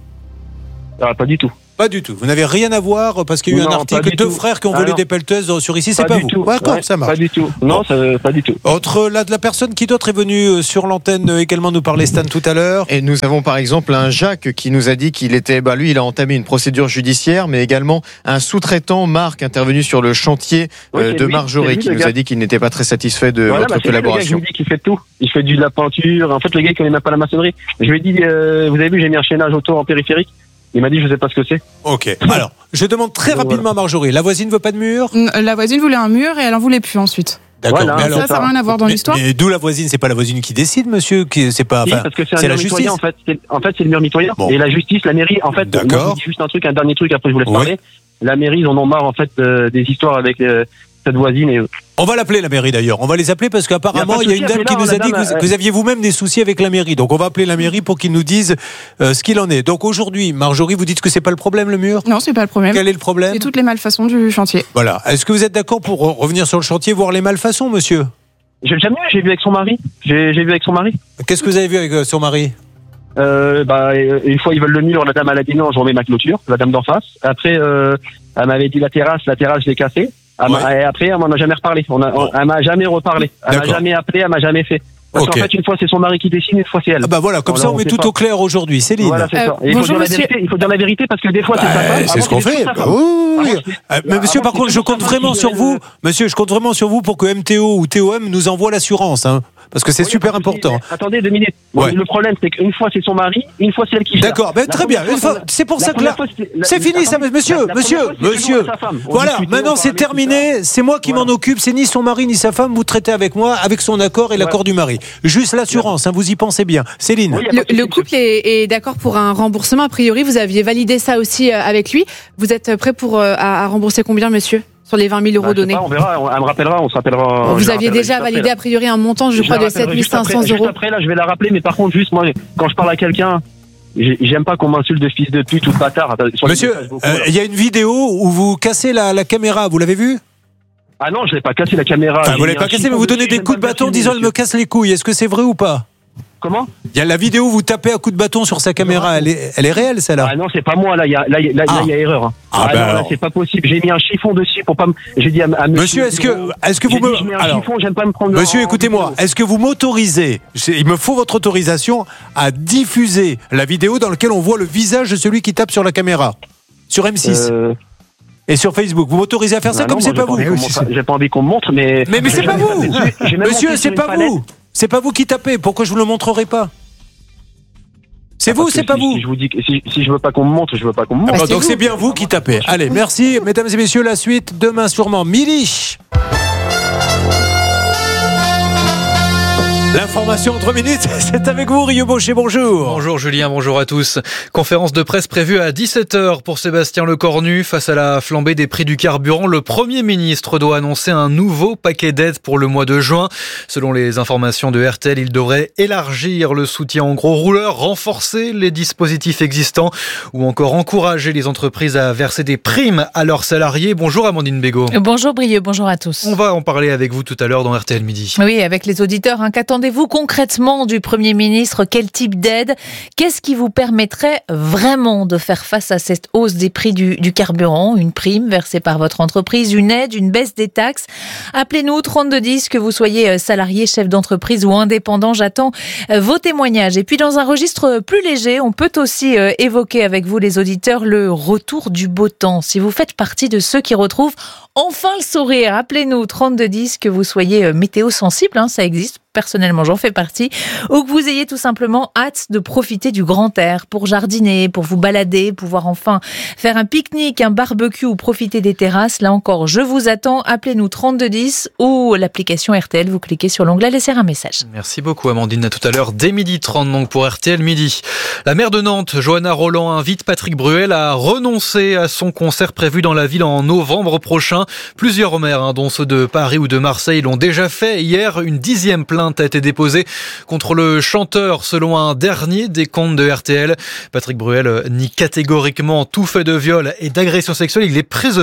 Ah, pas du tout. Pas du tout. Vous n'avez rien à voir parce qu'il y a eu un article, 2 frères qui ont volé des pelleteuses sur ici, c'est pas vous. D'accord, ça marche. Pas du tout. Non, pas du tout. Entre la personne qui d'autre est venue sur l'antenne également nous parler, Stan, tout à l'heure. Et nous avons par exemple un Jacques qui nous a dit qu'il était, lui, il a entamé une procédure judiciaire, mais également un sous-traitant, Marc, intervenu sur le chantier de Marjorie, qui nous a dit qu'il n'était pas très satisfait de votre collaboration. Je vous dis qu'il fait tout. Il fait de la peinture. En fait, le gars, il connaît même pas la maçonnerie. Je lui ai dit, vous avez vu, j'ai mis un chaînage auto en périphérique. Il m'a dit, je sais pas ce que c'est. Ok. Alors, je demande très rapidement à Marjorie. La voisine veut pas de mur? La voisine voulait un mur et elle en voulait plus ensuite. D'accord. Voilà, mais ça n'a rien à voir dans l'histoire. Mais d'où la voisine? C'est pas la voisine qui décide, monsieur? C'est pas. Oui, parce que c'est la justice. En fait, c'est le mur mitoyen. Bon. Et la justice, la mairie, en fait. D'accord. Moi, je vous dis juste un dernier truc. Après, je vous laisse parler. La mairie, ils en ont marre, en fait, des histoires avec cette voisine. Et on va l'appeler, la mairie, d'ailleurs. On va les appeler parce qu'apparemment, il y a une dame qui nous a dit que vous aviez vous-même des soucis avec la mairie. Donc, on va appeler la mairie pour qu'ils nous disent ce qu'il en est. Donc, aujourd'hui, Marjorie, vous dites que c'est pas le problème, le mur? Non, c'est pas le problème. Quel est le problème? C'est toutes les malfaçons du chantier. Voilà. Est-ce que vous êtes d'accord pour revenir sur le chantier, voir les malfaçons, monsieur? J'ai vu avec son mari. J'ai vu avec son mari. Qu'est-ce que vous avez vu avec son mari? Une fois, ils veulent le mur. La dame, elle a dit non, je remets ma clôture. La dame d'en face. Après, elle m'avait dit la terrasse, je l'ai cassée. Et après, elle m'en a jamais reparlé. Elle m'a jamais reparlé. Elle m'a jamais appelé, elle m'a jamais fait. Parce qu'en fait, une fois, c'est son mari qui dessine, une fois, c'est elle. Voilà, comme ça, on met tout au clair aujourd'hui. Céline. Voilà, c'est ça. Et bonjour, il faut dire la vérité parce que des fois, c'est sa femme. C'est ce qu'on fait. Mais monsieur, par contre, je compte vraiment sur vous. Monsieur, je compte vraiment sur vous pour que MTO ou TOM nous envoie l'assurance, parce que c'est super important. Attendez 2 minutes. Le problème, c'est qu'une fois, c'est son mari, une fois, c'est elle qui gère. D'accord, très bien. C'est pour ça que là, c'est fini, ça, monsieur. Voilà, maintenant, c'est terminé. C'est moi qui m'en occupe. C'est ni son mari ni sa femme. Vous traitez avec moi, avec son accord et l'accord du mari. Juste l'assurance, vous y pensez bien. Céline. Le couple est d'accord pour un remboursement. A priori, vous aviez validé ça aussi avec lui. Vous êtes prêt à rembourser combien, monsieur, sur les 20 000 euros donnés? On verra, elle me rappellera, on se rappellera. Vous aviez déjà validé a priori un montant, je crois, de 7 500 euros. Après, là, je vais la rappeler, mais par contre, juste moi, quand je parle à quelqu'un, j'aime pas qu'on m'insulte de fils de pute ou de bâtard. Monsieur, il y a une vidéo où vous cassez la caméra, vous l'avez vue? Ah non, je l'ai pas cassé la caméra. Vous l'avez pas cassé, mais vous donnez des coups de bâton disant elle me casse les couilles. Est-ce que c'est vrai ou pas? Comment? Il y a la vidéo où vous tapez à coups de bâton sur sa caméra. Elle est réelle, celle-là? Ah non, c'est pas moi. Là, il y a erreur. Hein. Ah ben non, là, alors. c'est pas possible. J'ai mis un chiffon dessus pour pas me. J'ai dit à Monsieur, est-ce que vous me. Je mets un chiffon, j'aime pas me prendre. Monsieur, écoutez-moi. Est-ce que vous m'autorisez? Il me faut votre autorisation à diffuser la vidéo dans laquelle on voit le visage de celui qui tape sur la caméra sur M6. Et sur Facebook, vous m'autorisez à faire ça comme c'est pas vous? J'ai pas envie qu'on me montre, mais. Mais c'est pas vous. Monsieur, c'est pas vous. C'est pas vous qui tapez. Pourquoi je vous le montrerai pas? C'est vous, c'est pas vous. Si je vous dis que si je veux pas qu'on me montre, je veux pas qu'on me montre. Donc c'est bien vous qui tapez. Allez, merci, mesdames et messieurs, la suite demain sûrement. Midi. L'information en 3 minutes, c'est avec vous, Rio Baucher, bonjour. Bonjour Julien, bonjour à tous. Conférence de presse prévue à 17h pour Sébastien Lecornu. Face à la flambée des prix du carburant, le Premier ministre doit annoncer un nouveau paquet d'aides pour le mois de juin. Selon les informations de RTL, il devrait élargir le soutien aux gros rouleurs, renforcer les dispositifs existants ou encore encourager les entreprises à verser des primes à leurs salariés. Bonjour Amandine Bégaud. Bonjour Brieux, bonjour à tous. On va en parler avec vous tout à l'heure dans RTL Midi. Oui, avec les auditeurs, qu'attendez-vous concrètement du Premier ministre? Quel type d'aide? Qu'est-ce qui vous permettrait vraiment de faire face à cette hausse des prix du carburant? Une prime versée par votre entreprise, une aide, une baisse des taxes? Appelez-nous 3210, que vous soyez salarié, chef d'entreprise ou indépendant. J'attends vos témoignages. Et puis dans un registre plus léger, on peut aussi évoquer avec vous les auditeurs le retour du beau temps. Si vous faites partie de ceux qui retrouvent enfin le sourire, appelez-nous 3210, que vous soyez météo sensible, ça existe. Personnellement, j'en fais partie, ou que vous ayez tout simplement hâte de profiter du grand air pour jardiner, pour vous balader, pouvoir enfin faire un pique-nique, un barbecue ou profiter des terrasses. Là encore, je vous attends. Appelez-nous 3210 ou l'application RTL. Vous cliquez sur l'onglet laisser un message. Merci beaucoup Amandine. À tout à l'heure dès 12h30 donc pour RTL Midi. La maire de Nantes, Johanna Roland, invite Patrick Bruel à renoncer à son concert prévu dans la ville en novembre prochain. Plusieurs maires, dont ceux de Paris ou de Marseille, l'ont déjà fait. Hier, une 10e plainte a été déposée contre le chanteur selon un dernier décompte de RTL. Patrick Bruel nie catégoriquement tout fait de viol et d'agression sexuelle. Il est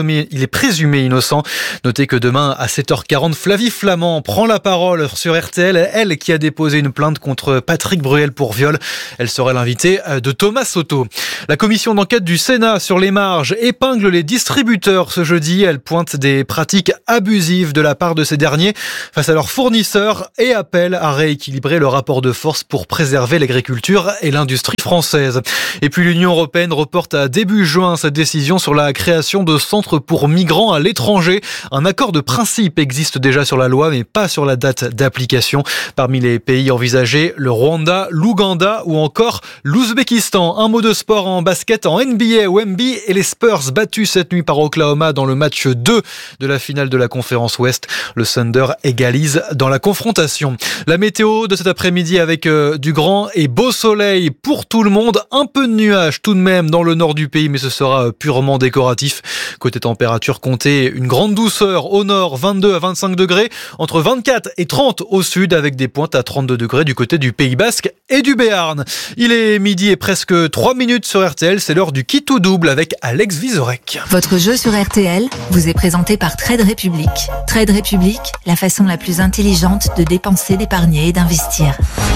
présumé innocent. Notez que demain à 7h40, Flavie Flamand prend la parole sur RTL. Elle qui a déposé une plainte contre Patrick Bruel pour viol. Elle sera l'invitée de Thomas Soto. La commission d'enquête du Sénat sur les marges épingle les distributeurs ce jeudi. Elle pointe des pratiques abusives de la part de ces derniers face à leurs fournisseurs et appelle à rééquilibrer le rapport de force pour préserver l'agriculture et l'industrie française. Et puis l'Union européenne reporte à début juin sa décision sur la création de centres pour migrants à l'étranger. Un accord de principe existe déjà sur la loi, mais pas sur la date d'application. Parmi les pays envisagés, le Rwanda, l'Ouganda ou encore l'Ouzbékistan. Un mot de sport en basket en NBA. Wemby et les Spurs battus cette nuit par Oklahoma dans le match 2 de la finale de la conférence Ouest. Le Thunder égalise dans la confrontation. La météo de cet après-midi avec du grand et beau soleil pour tout le monde. Un peu de nuages tout de même dans le nord du pays, mais ce sera purement décoratif. Côté température, comptez une grande douceur au nord, 22 à 25 degrés, entre 24 et 30 au sud, avec des pointes à 32 degrés du côté du Pays Basque et du Béarn. Il est midi et presque 3 minutes sur RTL, c'est l'heure du Qui tout double avec Alex Vizorek. Votre jeu sur RTL vous est présenté par Trade Republic. Trade Republic, la façon la plus intelligente de dépenser, d'épargner et d'investir.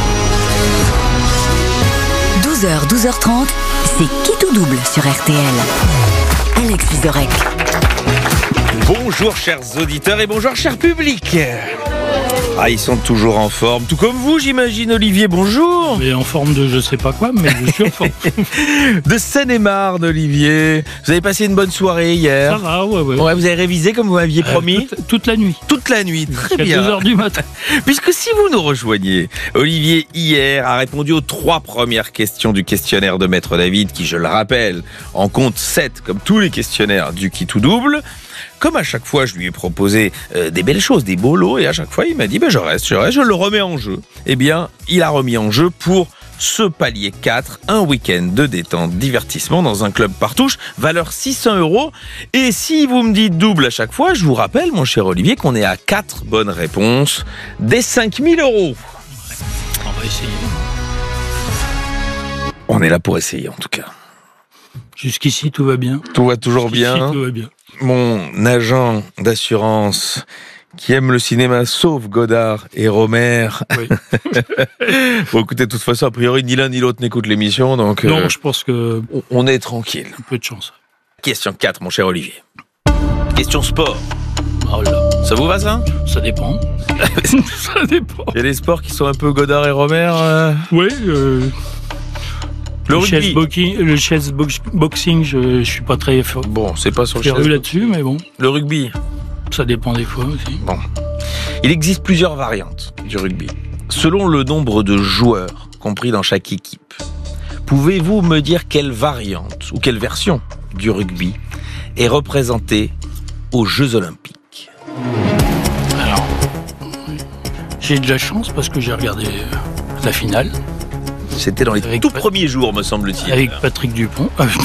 12h, 12h30, c'est Qui tout double sur RTL. Alex Vizorek. Bonjour chers auditeurs et bonjour cher public. Ah, ils sont toujours en forme, tout comme vous j'imagine Olivier, bonjour. Mais en forme de je sais pas quoi, mais je suis en forme. De Seine-et-Marne Olivier, vous avez passé une bonne soirée hier? Ça va, ouais. Ouais, vous avez révisé comme vous m'aviez promis? Toute la nuit. Toute la nuit, très bien. Jusqu'à 2h du matin. Puisque si vous nous rejoignez, Olivier hier a répondu aux 3 premières questions du questionnaire de Maître David, qui je le rappelle, en compte 7 comme tous les questionnaires du Qui tout double. Comme à chaque fois, je lui ai proposé des belles choses, des beaux lots, et à chaque fois, il m'a dit je reste, je le remets en jeu. Eh bien, il a remis en jeu pour ce palier 4, un week-end de détente, divertissement dans un club partouche, valeur 600 €. Et si vous me dites double à chaque fois, je vous rappelle, mon cher Olivier, qu'on est à 4 bonnes réponses, des 5000 €. On va essayer. On est là pour essayer, en tout cas. Jusqu'ici, tout va bien. Tout va toujours bien. Tout va bien. Mon agent d'assurance qui aiment le cinéma, sauf Godard et Romer. Oui. Bon, écoutez, de toute façon, a priori, ni l'un ni l'autre n'écoute l'émission, donc Non, je pense que on est tranquille. un peu de chance. Question 4, mon cher Olivier. Question sport. Oh là, Ça vous va, ça? ça dépend. Ça dépend. Il y a des sports qui sont un peu Godard et Romer. Oui, Le rugby. le chess boxing, je suis pas très fort. Bon, c'est pas sur le Féru chess. là-dessus, mais bon, Le rugby. ça dépend des fois aussi. Bon. Il existe plusieurs variantes du rugby. Selon le nombre de joueurs compris dans chaque équipe, pouvez-vous me dire quelle variante ou quelle version du rugby est représentée aux Jeux Olympiques? Alors, j'ai de la chance parce que j'ai regardé la finale. C'était dans les tout premiers jours, me semble-t-il. Avec Patrick Dupont.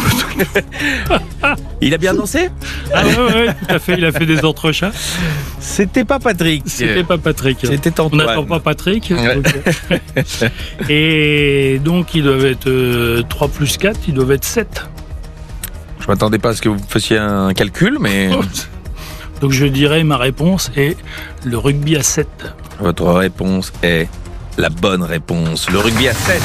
Il a bien dansé? Ah ouais, tout à fait. Il a fait des entrechats. C'était pas Patrick. C'était pas Patrick. C'était On Antoine. n'attend pas Patrick. Ouais. Donc, et donc, ils doivent être 3 plus 4, ils doivent être 7. Je m'attendais pas à ce que vous fassiez un calcul, mais Donc, je dirais, ma réponse est le rugby à 7. votre réponse est la bonne réponse. Le rugby à 7.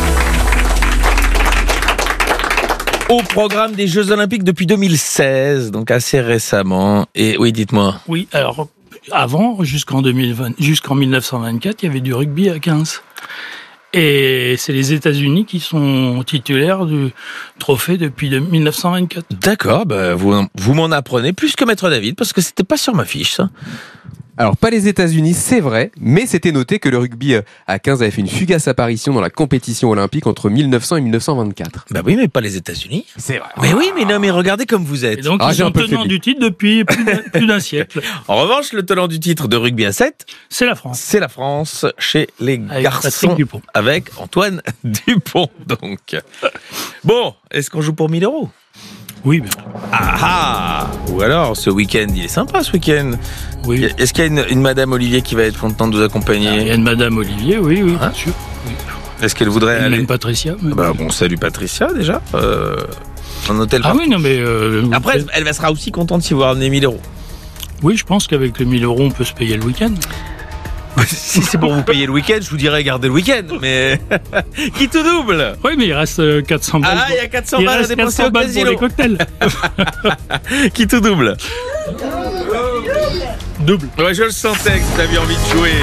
Au programme des Jeux Olympiques depuis 2016, donc assez récemment. Et oui, dites-moi. Oui, alors, avant, jusqu'en 1924, il y avait du rugby à 15. Et c'est les États-Unis qui sont titulaires du trophée depuis 1924. D'accord, bah vous m'en apprenez plus que Maître David, parce que c'était pas sur ma fiche, ça. Alors, pas les États-Unis, c'est vrai, mais c'était noté que le rugby à 15 avait fait une fugace apparition dans la compétition olympique entre 1900 et 1924. Bah oui, mais pas les États-Unis. C'est vrai. Mais oui, mais non, mais regardez comme vous êtes. Et donc, ils sont tenants du titre depuis plus d'un siècle. En revanche, le tenant du titre de rugby à 7, c'est la France. C'est la France chez les Avec garçons. Patrick Dupont. Avec Antoine Dupont, donc. Bon, est-ce qu'on joue pour 1000 €? Oui, bien. Ah. Ou alors, ce week-end, il est sympa ce week-end. Oui. Est-ce qu'il y a une Madame Olivier qui va être contente de vous accompagner? Il y a une Madame Olivier, oui, bien sûr. Oui. Est-ce qu'elle voudrait aller? Même Patricia. Bah bon, salut Patricia déjà. Un hôtel. Ah oui, non, mais. Après, elle sera aussi contente si vous ramenez 1000 €. Oui, je pense qu'avec les 1000 €, on peut se payer le week-end. Si c'est pour vous payer le week-end, je vous dirais gardez le week-end, mais qui tout double. Oui, mais il reste 400 balles. Ah, il y a 400 balles à dépenser au casino. Pour les cocktails. Qui tout double. Double. Ouais, je le sentais que vous aviez envie de jouer.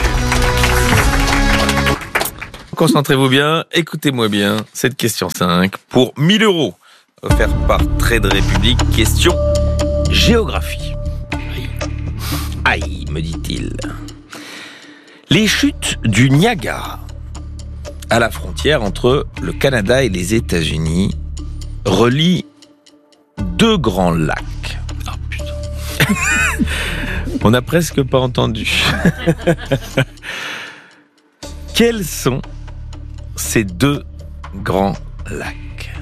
Concentrez-vous bien, écoutez-moi bien. Cette question 5 pour 1000 € offert par Trade République. Question géographie. Aïe, me dit-il. Les chutes du Niagara, à la frontière entre le Canada et les États-Unis, relient deux grands lacs. Ah putain. On n'a presque pas entendu. Quels sont ces deux grands lacs?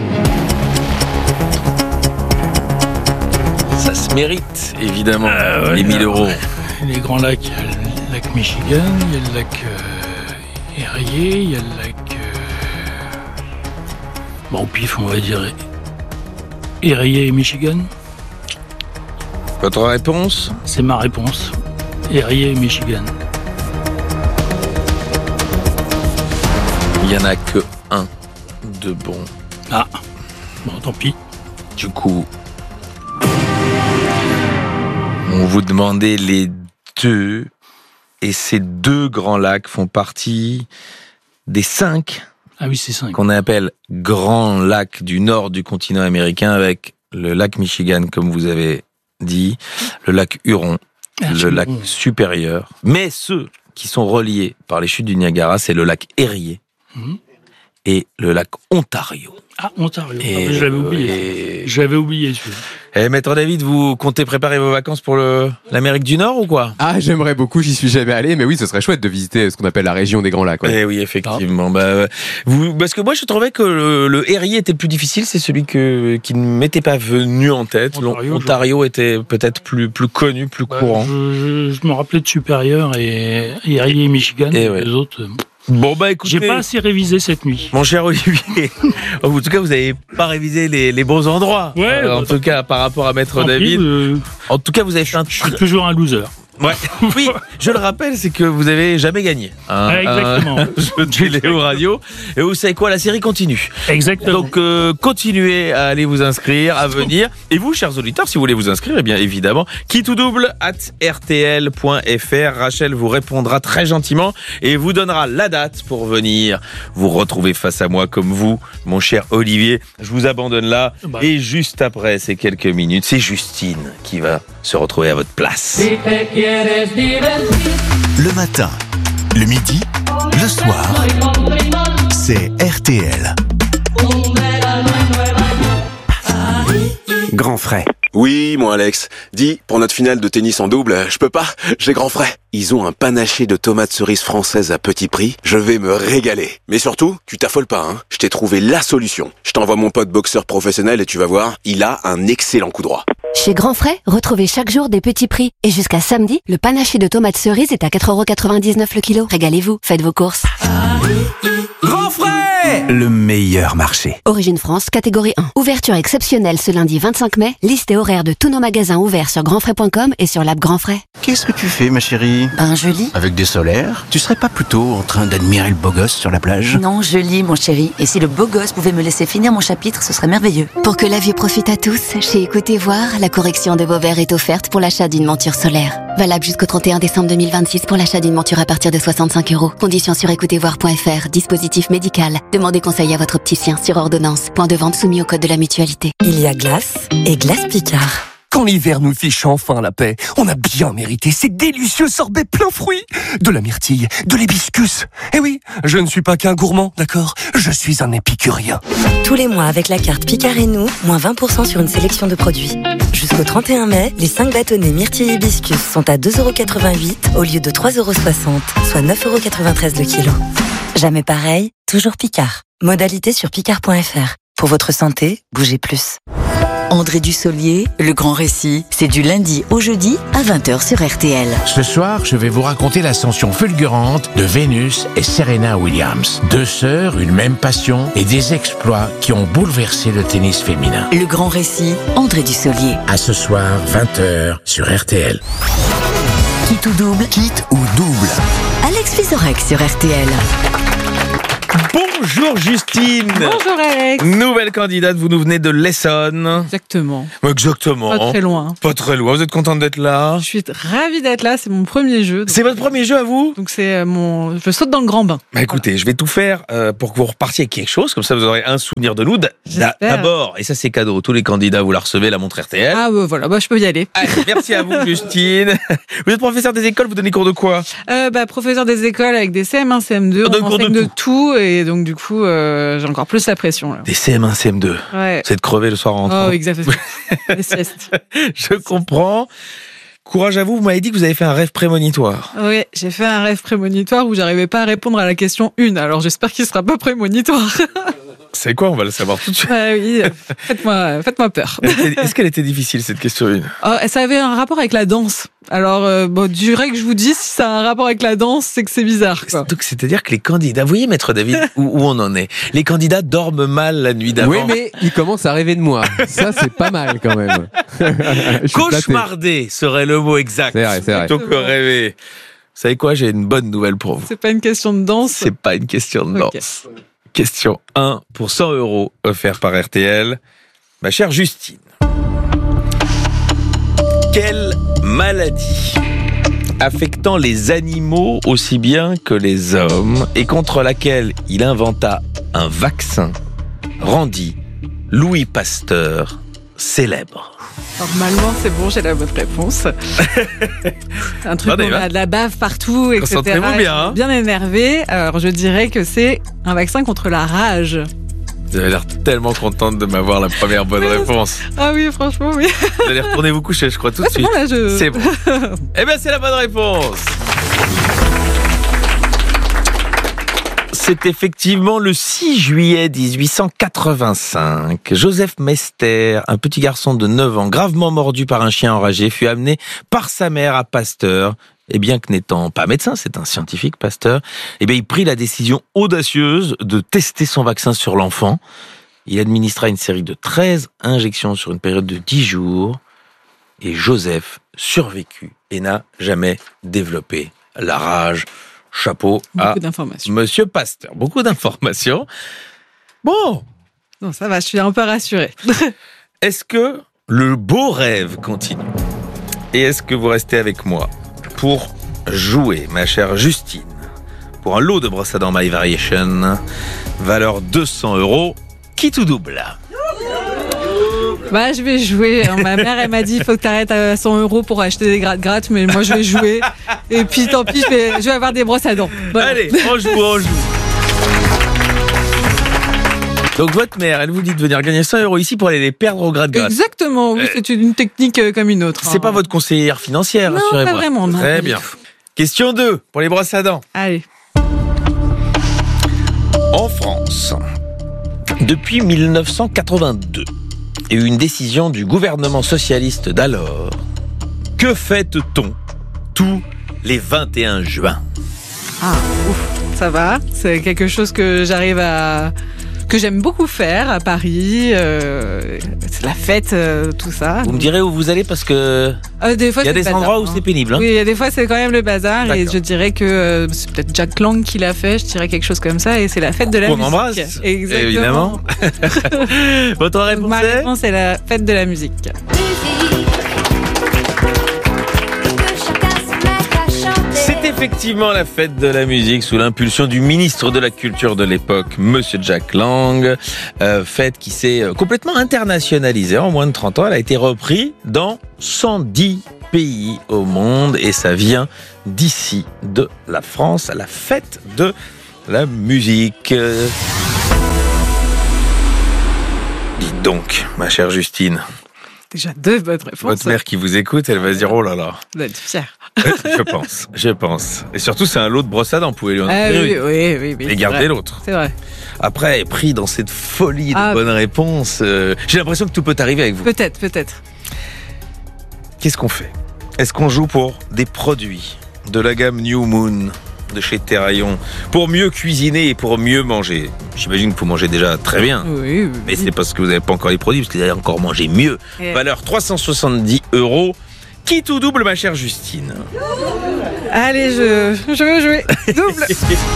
Ça se mérite, évidemment, les 1000 €. Les grands lacs, il y a le lac Michigan, il y a le lac Erie, il y a le lac... Bon, au pif, on va dire Erie et Michigan. Votre réponse? C'est ma réponse. Erie et Michigan. Il n'y en a que un de bon. Ah, bon, tant pis. Du coup, on vous demandait les deux, et ces deux grands lacs font partie des 5. Ah oui, c'est 5. Qu'on appelle grands lacs du nord du continent américain, avec le lac Michigan, comme vous avez dit, le lac Huron, le lac supérieur. Mais ceux qui sont reliés par les chutes du Niagara, c'est le lac Erie et le lac Ontario. Ah, Ontario. Je l'avais oublié. Je l'avais oublié, celui-là. Eh, Maître David, vous comptez préparer vos vacances pour l'Amérique du Nord ou quoi? Ah, j'aimerais beaucoup, j'y suis jamais allé, mais oui, ce serait chouette de visiter ce qu'on appelle la région des Grands Lacs. Ouais. Eh oui, effectivement. Parce que moi, je trouvais que le Erie était le plus difficile, c'est celui qui ne m'était pas venu en tête. Ontario était peut-être plus connu, plus courant. Je me rappelais de Supérieur et Erie et Michigan, et les autres... Bon bah écoutez, j'ai pas assez révisé cette nuit. Mon cher Olivier, en tout cas vous avez pas révisé les bons endroits. Ouais. En tout cas par rapport à Maître David. En tout cas vous avez fait je suis toujours un loser. Ouais. Oui, je le rappelle, c'est que vous avez jamais gagné Exactement. un jeu de télé ou radio. Et vous savez quoi, la série continue. Exactement. Donc continuez à aller vous inscrire, à venir. Et vous, chers auditeurs, si vous voulez vous inscrire, eh bien évidemment, @rtl.fr. Rachel vous répondra très gentiment et vous donnera la date pour venir vous retrouver face à moi comme vous, mon cher Olivier. Je vous abandonne là. Et juste après ces quelques minutes, c'est Justine qui va se retrouver à votre place. Le matin, le midi, le soir, c'est RTL. Grand frais. Oui, mon Alex. Dis, pour notre finale de tennis en double, je peux pas, j'ai grand frais. Ils ont un panaché de tomates cerises françaises à petit prix. Je vais me régaler. Mais surtout, tu t'affoles pas, hein. Je t'ai trouvé la solution. Je t'envoie mon pote boxeur professionnel et tu vas voir, il a un excellent coup droit. Chez Grand Frais, retrouvez chaque jour des petits prix. Et jusqu'à samedi, le panaché de tomates cerises est à 4,99€ le kilo. Régalez-vous, faites vos courses. Grand frais! Le meilleur marché. Origine France, catégorie 1. Ouverture exceptionnelle ce lundi 25 mai. Liste et horaire de tous nos magasins ouverts sur grandfrais.com et sur l'app Grand Frais. Qu'est-ce que tu fais, ma chérie? Je lis. Avec des solaires? Tu serais pas plutôt en train d'admirer le beau gosse sur la plage? Non, je lis, mon chéri. Et si le beau gosse pouvait me laisser finir mon chapitre, ce serait merveilleux. Pour que la vue profite à tous, chez Écoutez Voir, la correction de vos verres est offerte pour l'achat d'une monture solaire. Valable jusqu'au 31 décembre 2026 pour l'achat d'une monture à partir de 65€. Conditions sur écoutezvoir.fr. Dispositif médical. Demandez conseil à votre opticien sur ordonnance. Point de vente soumis au code de la mutualité. Il y a glace et glace Picard. Quand l'hiver nous fiche enfin la paix, on a bien mérité ces délicieux sorbets plein fruits. De la myrtille, de l'hibiscus. Eh oui, je ne suis pas qu'un gourmand, d'accord? Je suis un épicurien. Tous les mois avec la carte Picard et nous, moins 20% sur une sélection de produits. Jusqu'au 31 mai, les 5 bâtonnets myrtille hibiscus sont à 2,88€ au lieu de 3,60€, soit 9,93€ le kilo. Jamais pareil, toujours Picard. Modalité sur picard.fr. Pour votre santé, bougez plus. André Dussolier, Le Grand Récit, c'est du lundi au jeudi à 20h sur RTL. Ce soir, je vais vous raconter l'ascension fulgurante de Vénus et Serena Williams. 2 sœurs, une même passion et des exploits qui ont bouleversé le tennis féminin. Le Grand Récit, André Dussolier. À ce soir, 20h sur RTL. Quitte ou double? Quitte ou double? Alex Vizorek sur RTL. Bonjour Justine. Bonjour Alex. Nouvelle candidate, vous nous venez de l'Essonne. Exactement. Exactement. Pas très loin. Pas très loin. Vous êtes contente d'être là? Je suis ravie d'être là, c'est mon premier jeu. C'est votre premier jeu à vous? Donc je saute dans le grand bain. Bah écoutez, je vais tout faire pour que vous repartiez avec quelque chose, comme ça vous aurez un souvenir de nous. D'abord, et ça c'est cadeau, tous les candidats vous la recevez, la montre RTL. Ah voilà, je peux y aller. Allez, merci à vous Justine. Vous êtes professeur des écoles, vous donnez cours de quoi? Professeur des écoles avec des CM1, CM2, on enseigne de tout et donc du coup j'ai encore plus la pression là. Des CM1, CM2. Ouais. C'est de crever le soir en rentrant. Oh exactement. Les siestes. Je comprends. Courage à vous, vous m'avez dit que vous avez fait un rêve prémonitoire. Oui, j'ai fait un rêve prémonitoire où j'arrivais pas à répondre à la question 1, alors j'espère qu'il sera pas prémonitoire. C'est quoi? On va le savoir tout de suite. Oui, faites-moi peur. Est-ce qu'elle était difficile cette question 1? Ça avait un rapport avec la danse. Alors, du vrai que je vous dis, si ça a un rapport avec la danse, c'est que c'est bizarre. Quoi. Donc, c'est-à-dire que les candidats, vous voyez, Maître David, où on en est? Les candidats dorment mal la nuit d'avant. Oui, mais ils commencent à rêver de moi. Ça, c'est pas mal quand même. Cauchemarder serait le mot exact. C'est vrai. Plutôt que rêver. Vous savez quoi? J'ai une bonne nouvelle pour vous. C'est pas une question de danse? C'est pas une question de danse. Question 1 pour 100€ offert par RTL. Ma chère Justine. Quelle maladie affectant les animaux aussi bien que les hommes et contre laquelle il inventa un vaccin rendit Louis Pasteur célèbre? Normalement, c'est bon, j'ai la bonne réponse. Un truc où on a de la bave partout, etc. Concentrez-vous bien. Hein. Bien énervé. Alors, je dirais que c'est un vaccin contre la rage. Vous avez l'air tellement contente de m'avoir la première bonne réponse. Ah oui, franchement, oui. Vous allez retourner vous coucher, je crois, tout de suite. Bon, là, C'est bon. Eh bien, c'est la bonne réponse. C'est effectivement le 6 juillet 1885. Joseph Mester, un petit garçon de 9 ans, gravement mordu par un chien enragé, fut amené par sa mère à Pasteur. Et bien que n'étant pas médecin, c'est un scientifique, Pasteur, eh bien, il prit la décision audacieuse de tester son vaccin sur l'enfant. Il administra une série de 13 injections sur une période de 10 jours. Et Joseph survécu et n'a jamais développé la rage. Chapeau à Monsieur Pasteur. Beaucoup d'informations. Bon. Non, ça va, je suis un peu rassurée. Est-ce que le beau rêve continue? Et est-ce que vous restez avec moi pour jouer, ma chère Justine, pour un lot de brosses à dents My Variation, valeur 200 €, qui tout double? Bah, je vais jouer. Ma mère, elle m'a dit, il faut que tu arrêtes à 100 € pour acheter des gratte-gratte, mais moi, je vais jouer. Et puis, tant pis, je vais avoir des brosses à dents. Voilà. Allez, on joue. Donc, votre mère, elle vous dit de venir gagner 100 € ici pour aller les perdre au gratte-gratte. Exactement, oui, c'est une technique comme une autre. C'est pas votre conseillère financière, non, rassurez-moi. Pas vraiment, non. Très bien. Question 2, pour les brosses à dents. Allez. En France, depuis 1982, il y a eu une décision du gouvernement socialiste d'alors. Que fête-t-on tous les 21 juin? Ah, ouf, ça va. C'est quelque chose que que j'aime beaucoup faire à Paris. C'est la fête, tout ça. Vous me direz où vous allez parce que des fois, il y a des endroits où c'est pénible. Hein. Oui, il y a des fois c'est quand même le bazar. D'accord. Et je dirais que c'est peut-être Jack Lang qui l'a fait. Je dirais quelque chose comme ça. Et c'est la fête de la musique. On embrasse. Exactement. Évidemment. Votre réponse Ma réponse est la fête de la musique. C'est effectivement la fête de la musique sous l'impulsion du ministre de la Culture de l'époque, Monsieur Jack Lang. Fête qui s'est complètement internationalisée en moins de 30 ans. Elle a été reprise dans 110 pays au monde et ça vient d'ici, de la France, la fête de la musique. Dites donc, ma chère Justine. Déjà 2 bonnes réponses. Votre mère qui vous écoute, elle va se dire oh là là. Vous êtes fière. Je pense. Et surtout, c'est un lot de brosses à dents. Vous pouvez lui en offrir oui. et garder l'autre. C'est vrai. Après, pris dans cette folie de bonnes réponses, j'ai l'impression que tout peut arriver avec vous. Peut-être. Qu'est-ce qu'on fait? Est-ce qu'on joue pour des produits de la gamme New Moon de chez Terraillon pour mieux cuisiner et pour mieux manger? J'imagine que vous mangez déjà très bien. Oui. Mais c'est parce que vous n'avez pas encore les produits, parce que vous allez encore manger mieux. Valeur 370 €. Qui tout double, ma chère Justine? Allez, je veux jouer. Double.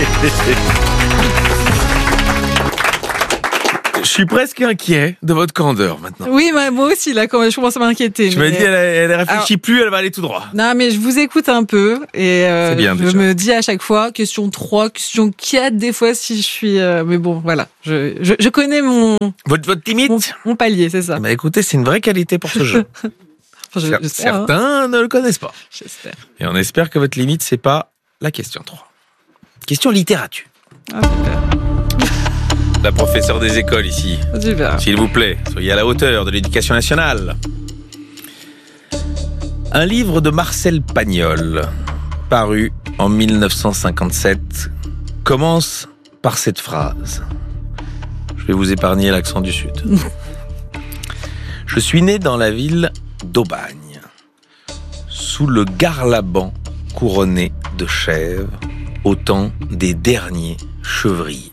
Je suis presque inquiet de votre candeur maintenant. Oui, moi aussi, là, quand je commence à m'inquiéter. Je me dis, elle réfléchit plus, elle va aller tout droit. Non, mais je vous écoute un peu et bien, je me dis à chaque fois, question 3, question 4, des fois, si je suis... mais bon, voilà, je connais Votre limite mon palier, c'est ça. Bah écoutez, c'est une vraie qualité pour ce jeu. Certains ne le connaissent pas. J'espère. Et on espère que votre limite, c'est pas la question 3. Question littérature. Ah, super. La professeure des écoles ici. Super. S'il vous plaît, soyez à la hauteur de l'éducation nationale. Un livre de Marcel Pagnol, paru en 1957, commence par cette phrase. Je vais vous épargner l'accent du Sud. Je suis né dans la ville d'Aubagne, sous le garlaban couronné de chèvres, au temps des derniers chevriers.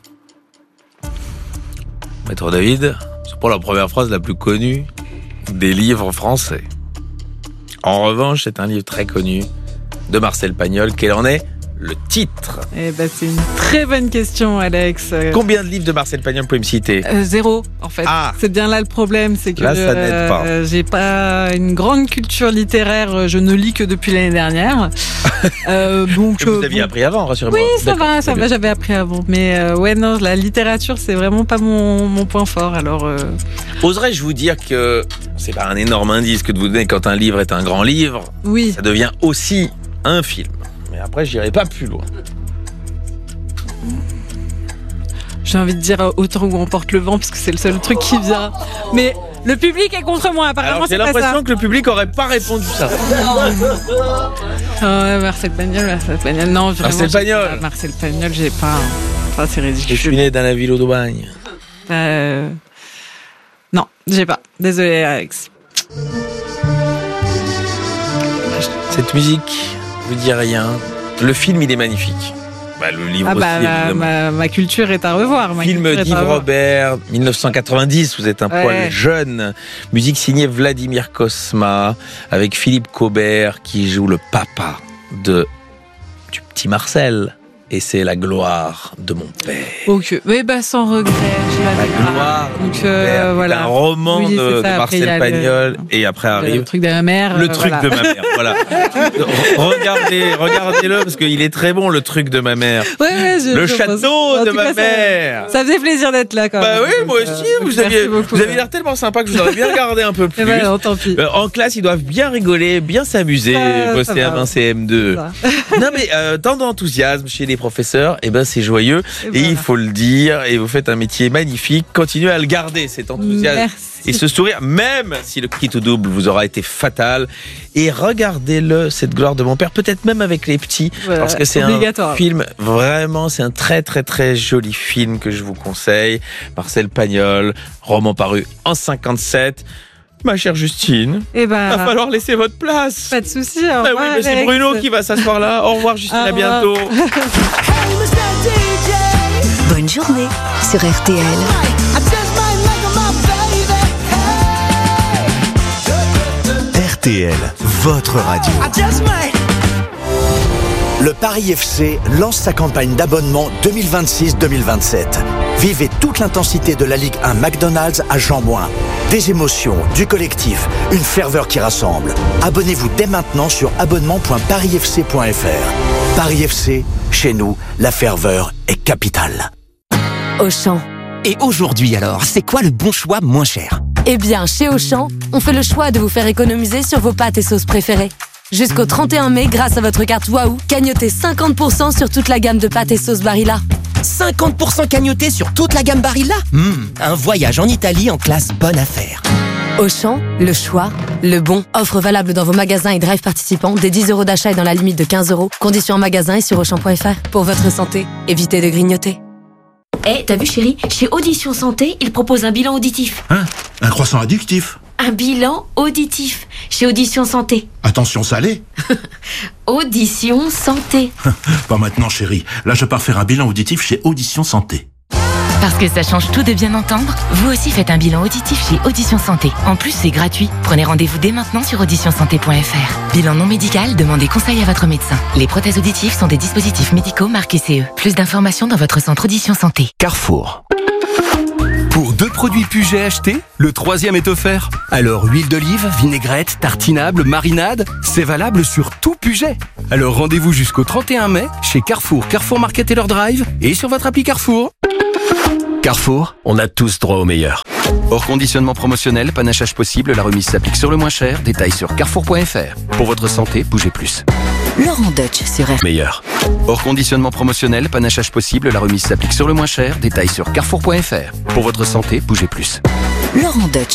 Maître David, c'est pas la première phrase la plus connue des livres français. En revanche, c'est un livre très connu de Marcel Pagnol. Quel en est le titre? C'est une très bonne question, Alex. Combien de livres de Marcel Pagnol vous pouvez me citer? 0, en fait. C'est bien là le problème, c'est que là, ça n'aide pas. J'ai pas une grande culture littéraire, je ne lis que depuis l'année dernière. Donc, vous aviez appris avant, rassurez-moi. Oui, ça va, j'avais appris avant. Mais non, la littérature, c'est vraiment pas mon point fort. Alors, oserais-je vous dire que c'est pas un énorme indice que de vous donner quand un livre est un grand livre. Oui. Ça devient aussi un film. Mais après, j'irai pas plus loin. J'ai envie de dire autant où on porte le vent, parce que c'est le seul truc qui vient. Mais le public est contre moi, apparemment. Alors, j'ai l'impression que le public aurait pas répondu ça. Marcel Pagnol, non, vraiment. Marcel Pagnol. Marcel Pagnol, j'ai pas. Enfin, c'est ridicule. Je suis né dans la ville d'Aubagne. Non, j'ai pas. Désolé, Alex. Cette musique vous dit rien. Le film, il est magnifique. Le livre aussi, évidemment. Ma culture est à revoir. Film d'Yves Robert, 1990, vous êtes un poil jeune. Musique signée Vladimir Cosma, avec Philippe Caubert qui joue le papa du petit Marcel. Et c'est la gloire de mon père. Ok, mais sans regret. La gloire de mon père. Voilà. Un roman de Marcel Pagnol. Et après arrive le truc de ma mère. Le truc de ma mère, voilà. Regardez-le parce qu'il est très bon, le truc de ma mère. Le château de ma mère. Ça faisait plaisir d'être là quand même. Oui, moi aussi. Vous aviez l'air tellement sympa que je vous aurais bien regardé un peu plus. Tant pis. En classe, ils doivent bien rigoler, bien s'amuser. CM1, CM2. Non mais tant d'enthousiasme chez les professeurs, c'est joyeux et il faut le dire, et vous faites un métier magnifique. Continuez à le garder, cet enthousiasme. Merci. Et ce sourire, même si le petit ou double vous aura été fatal. Et regardez-le, cette gloire de mon père, peut-être même avec les petits, parce que c'est un film, vraiment, c'est un très très très joli film que je vous conseille. Marcel Pagnol, roman paru en 57. Ma chère Justine, va falloir laisser votre place. Pas de souci. Mais c'est Bruno qui va s'asseoir là. Au revoir Justine, à bientôt. Bonne journée sur RTL. RTL, votre radio. Le Paris FC lance sa campagne d'abonnement 2026-2027. Vivez toute l'intensité de la Ligue 1 McDonald's à Jean-Bouin. Des émotions, du collectif, une ferveur qui rassemble. Abonnez-vous dès maintenant sur abonnement.parisfc.fr. Paris FC, chez nous, la ferveur est capitale. Auchan. Et aujourd'hui alors, c'est quoi le bon choix moins cher ? Eh bien, chez Auchan, on fait le choix de vous faire économiser sur vos pâtes et sauces préférées. Jusqu'au 31 mai, grâce à votre carte Waouh, cagnotez 50% sur toute la gamme de pâtes et sauces Barilla. 50% cagnoté sur toute la gamme Barilla ? Un voyage en Italie en classe bonne affaire. Auchan, le choix, le bon. Offre valable dans vos magasins et drive participants dès 10 € d'achat et dans la limite de 15 €. Conditions en magasin et sur Auchan.fr. Pour votre santé, évitez de grignoter. T'as vu chérie, chez Audition Santé, ils proposent un bilan auditif. Un croissant addictif. Un bilan auditif, chez Audition Santé. Attention salé. Audition Santé. Pas maintenant chérie, là je pars faire un bilan auditif chez Audition Santé. Parce que ça change tout de bien entendre, vous aussi faites un bilan auditif chez Audition Santé. En plus, c'est gratuit. Prenez rendez-vous dès maintenant sur auditionsanté.fr. Bilan non médical, demandez conseil à votre médecin. Les prothèses auditives sont des dispositifs médicaux marqués CE. Plus d'informations dans votre centre Audition Santé. Carrefour. Pour 2 produits Puget achetés, le 3e est offert. Alors huile d'olive, vinaigrette, tartinable, marinade, c'est valable sur tout Puget. Alors rendez-vous jusqu'au 31 mai chez Carrefour, Carrefour Market Taylor Drive et sur votre appli Carrefour. Carrefour, on a tous droit au meilleur. Hors conditionnement promotionnel, panachage possible, la remise s'applique sur le moins cher. Détails sur carrefour.fr. Pour votre santé, bougez plus. Laurent Deutsch sur RTL. Meilleur. Hors conditionnement promotionnel, panachage possible, la remise s'applique sur le moins cher. Détails sur carrefour.fr. Pour votre santé, bougez plus. Laurent Deutsch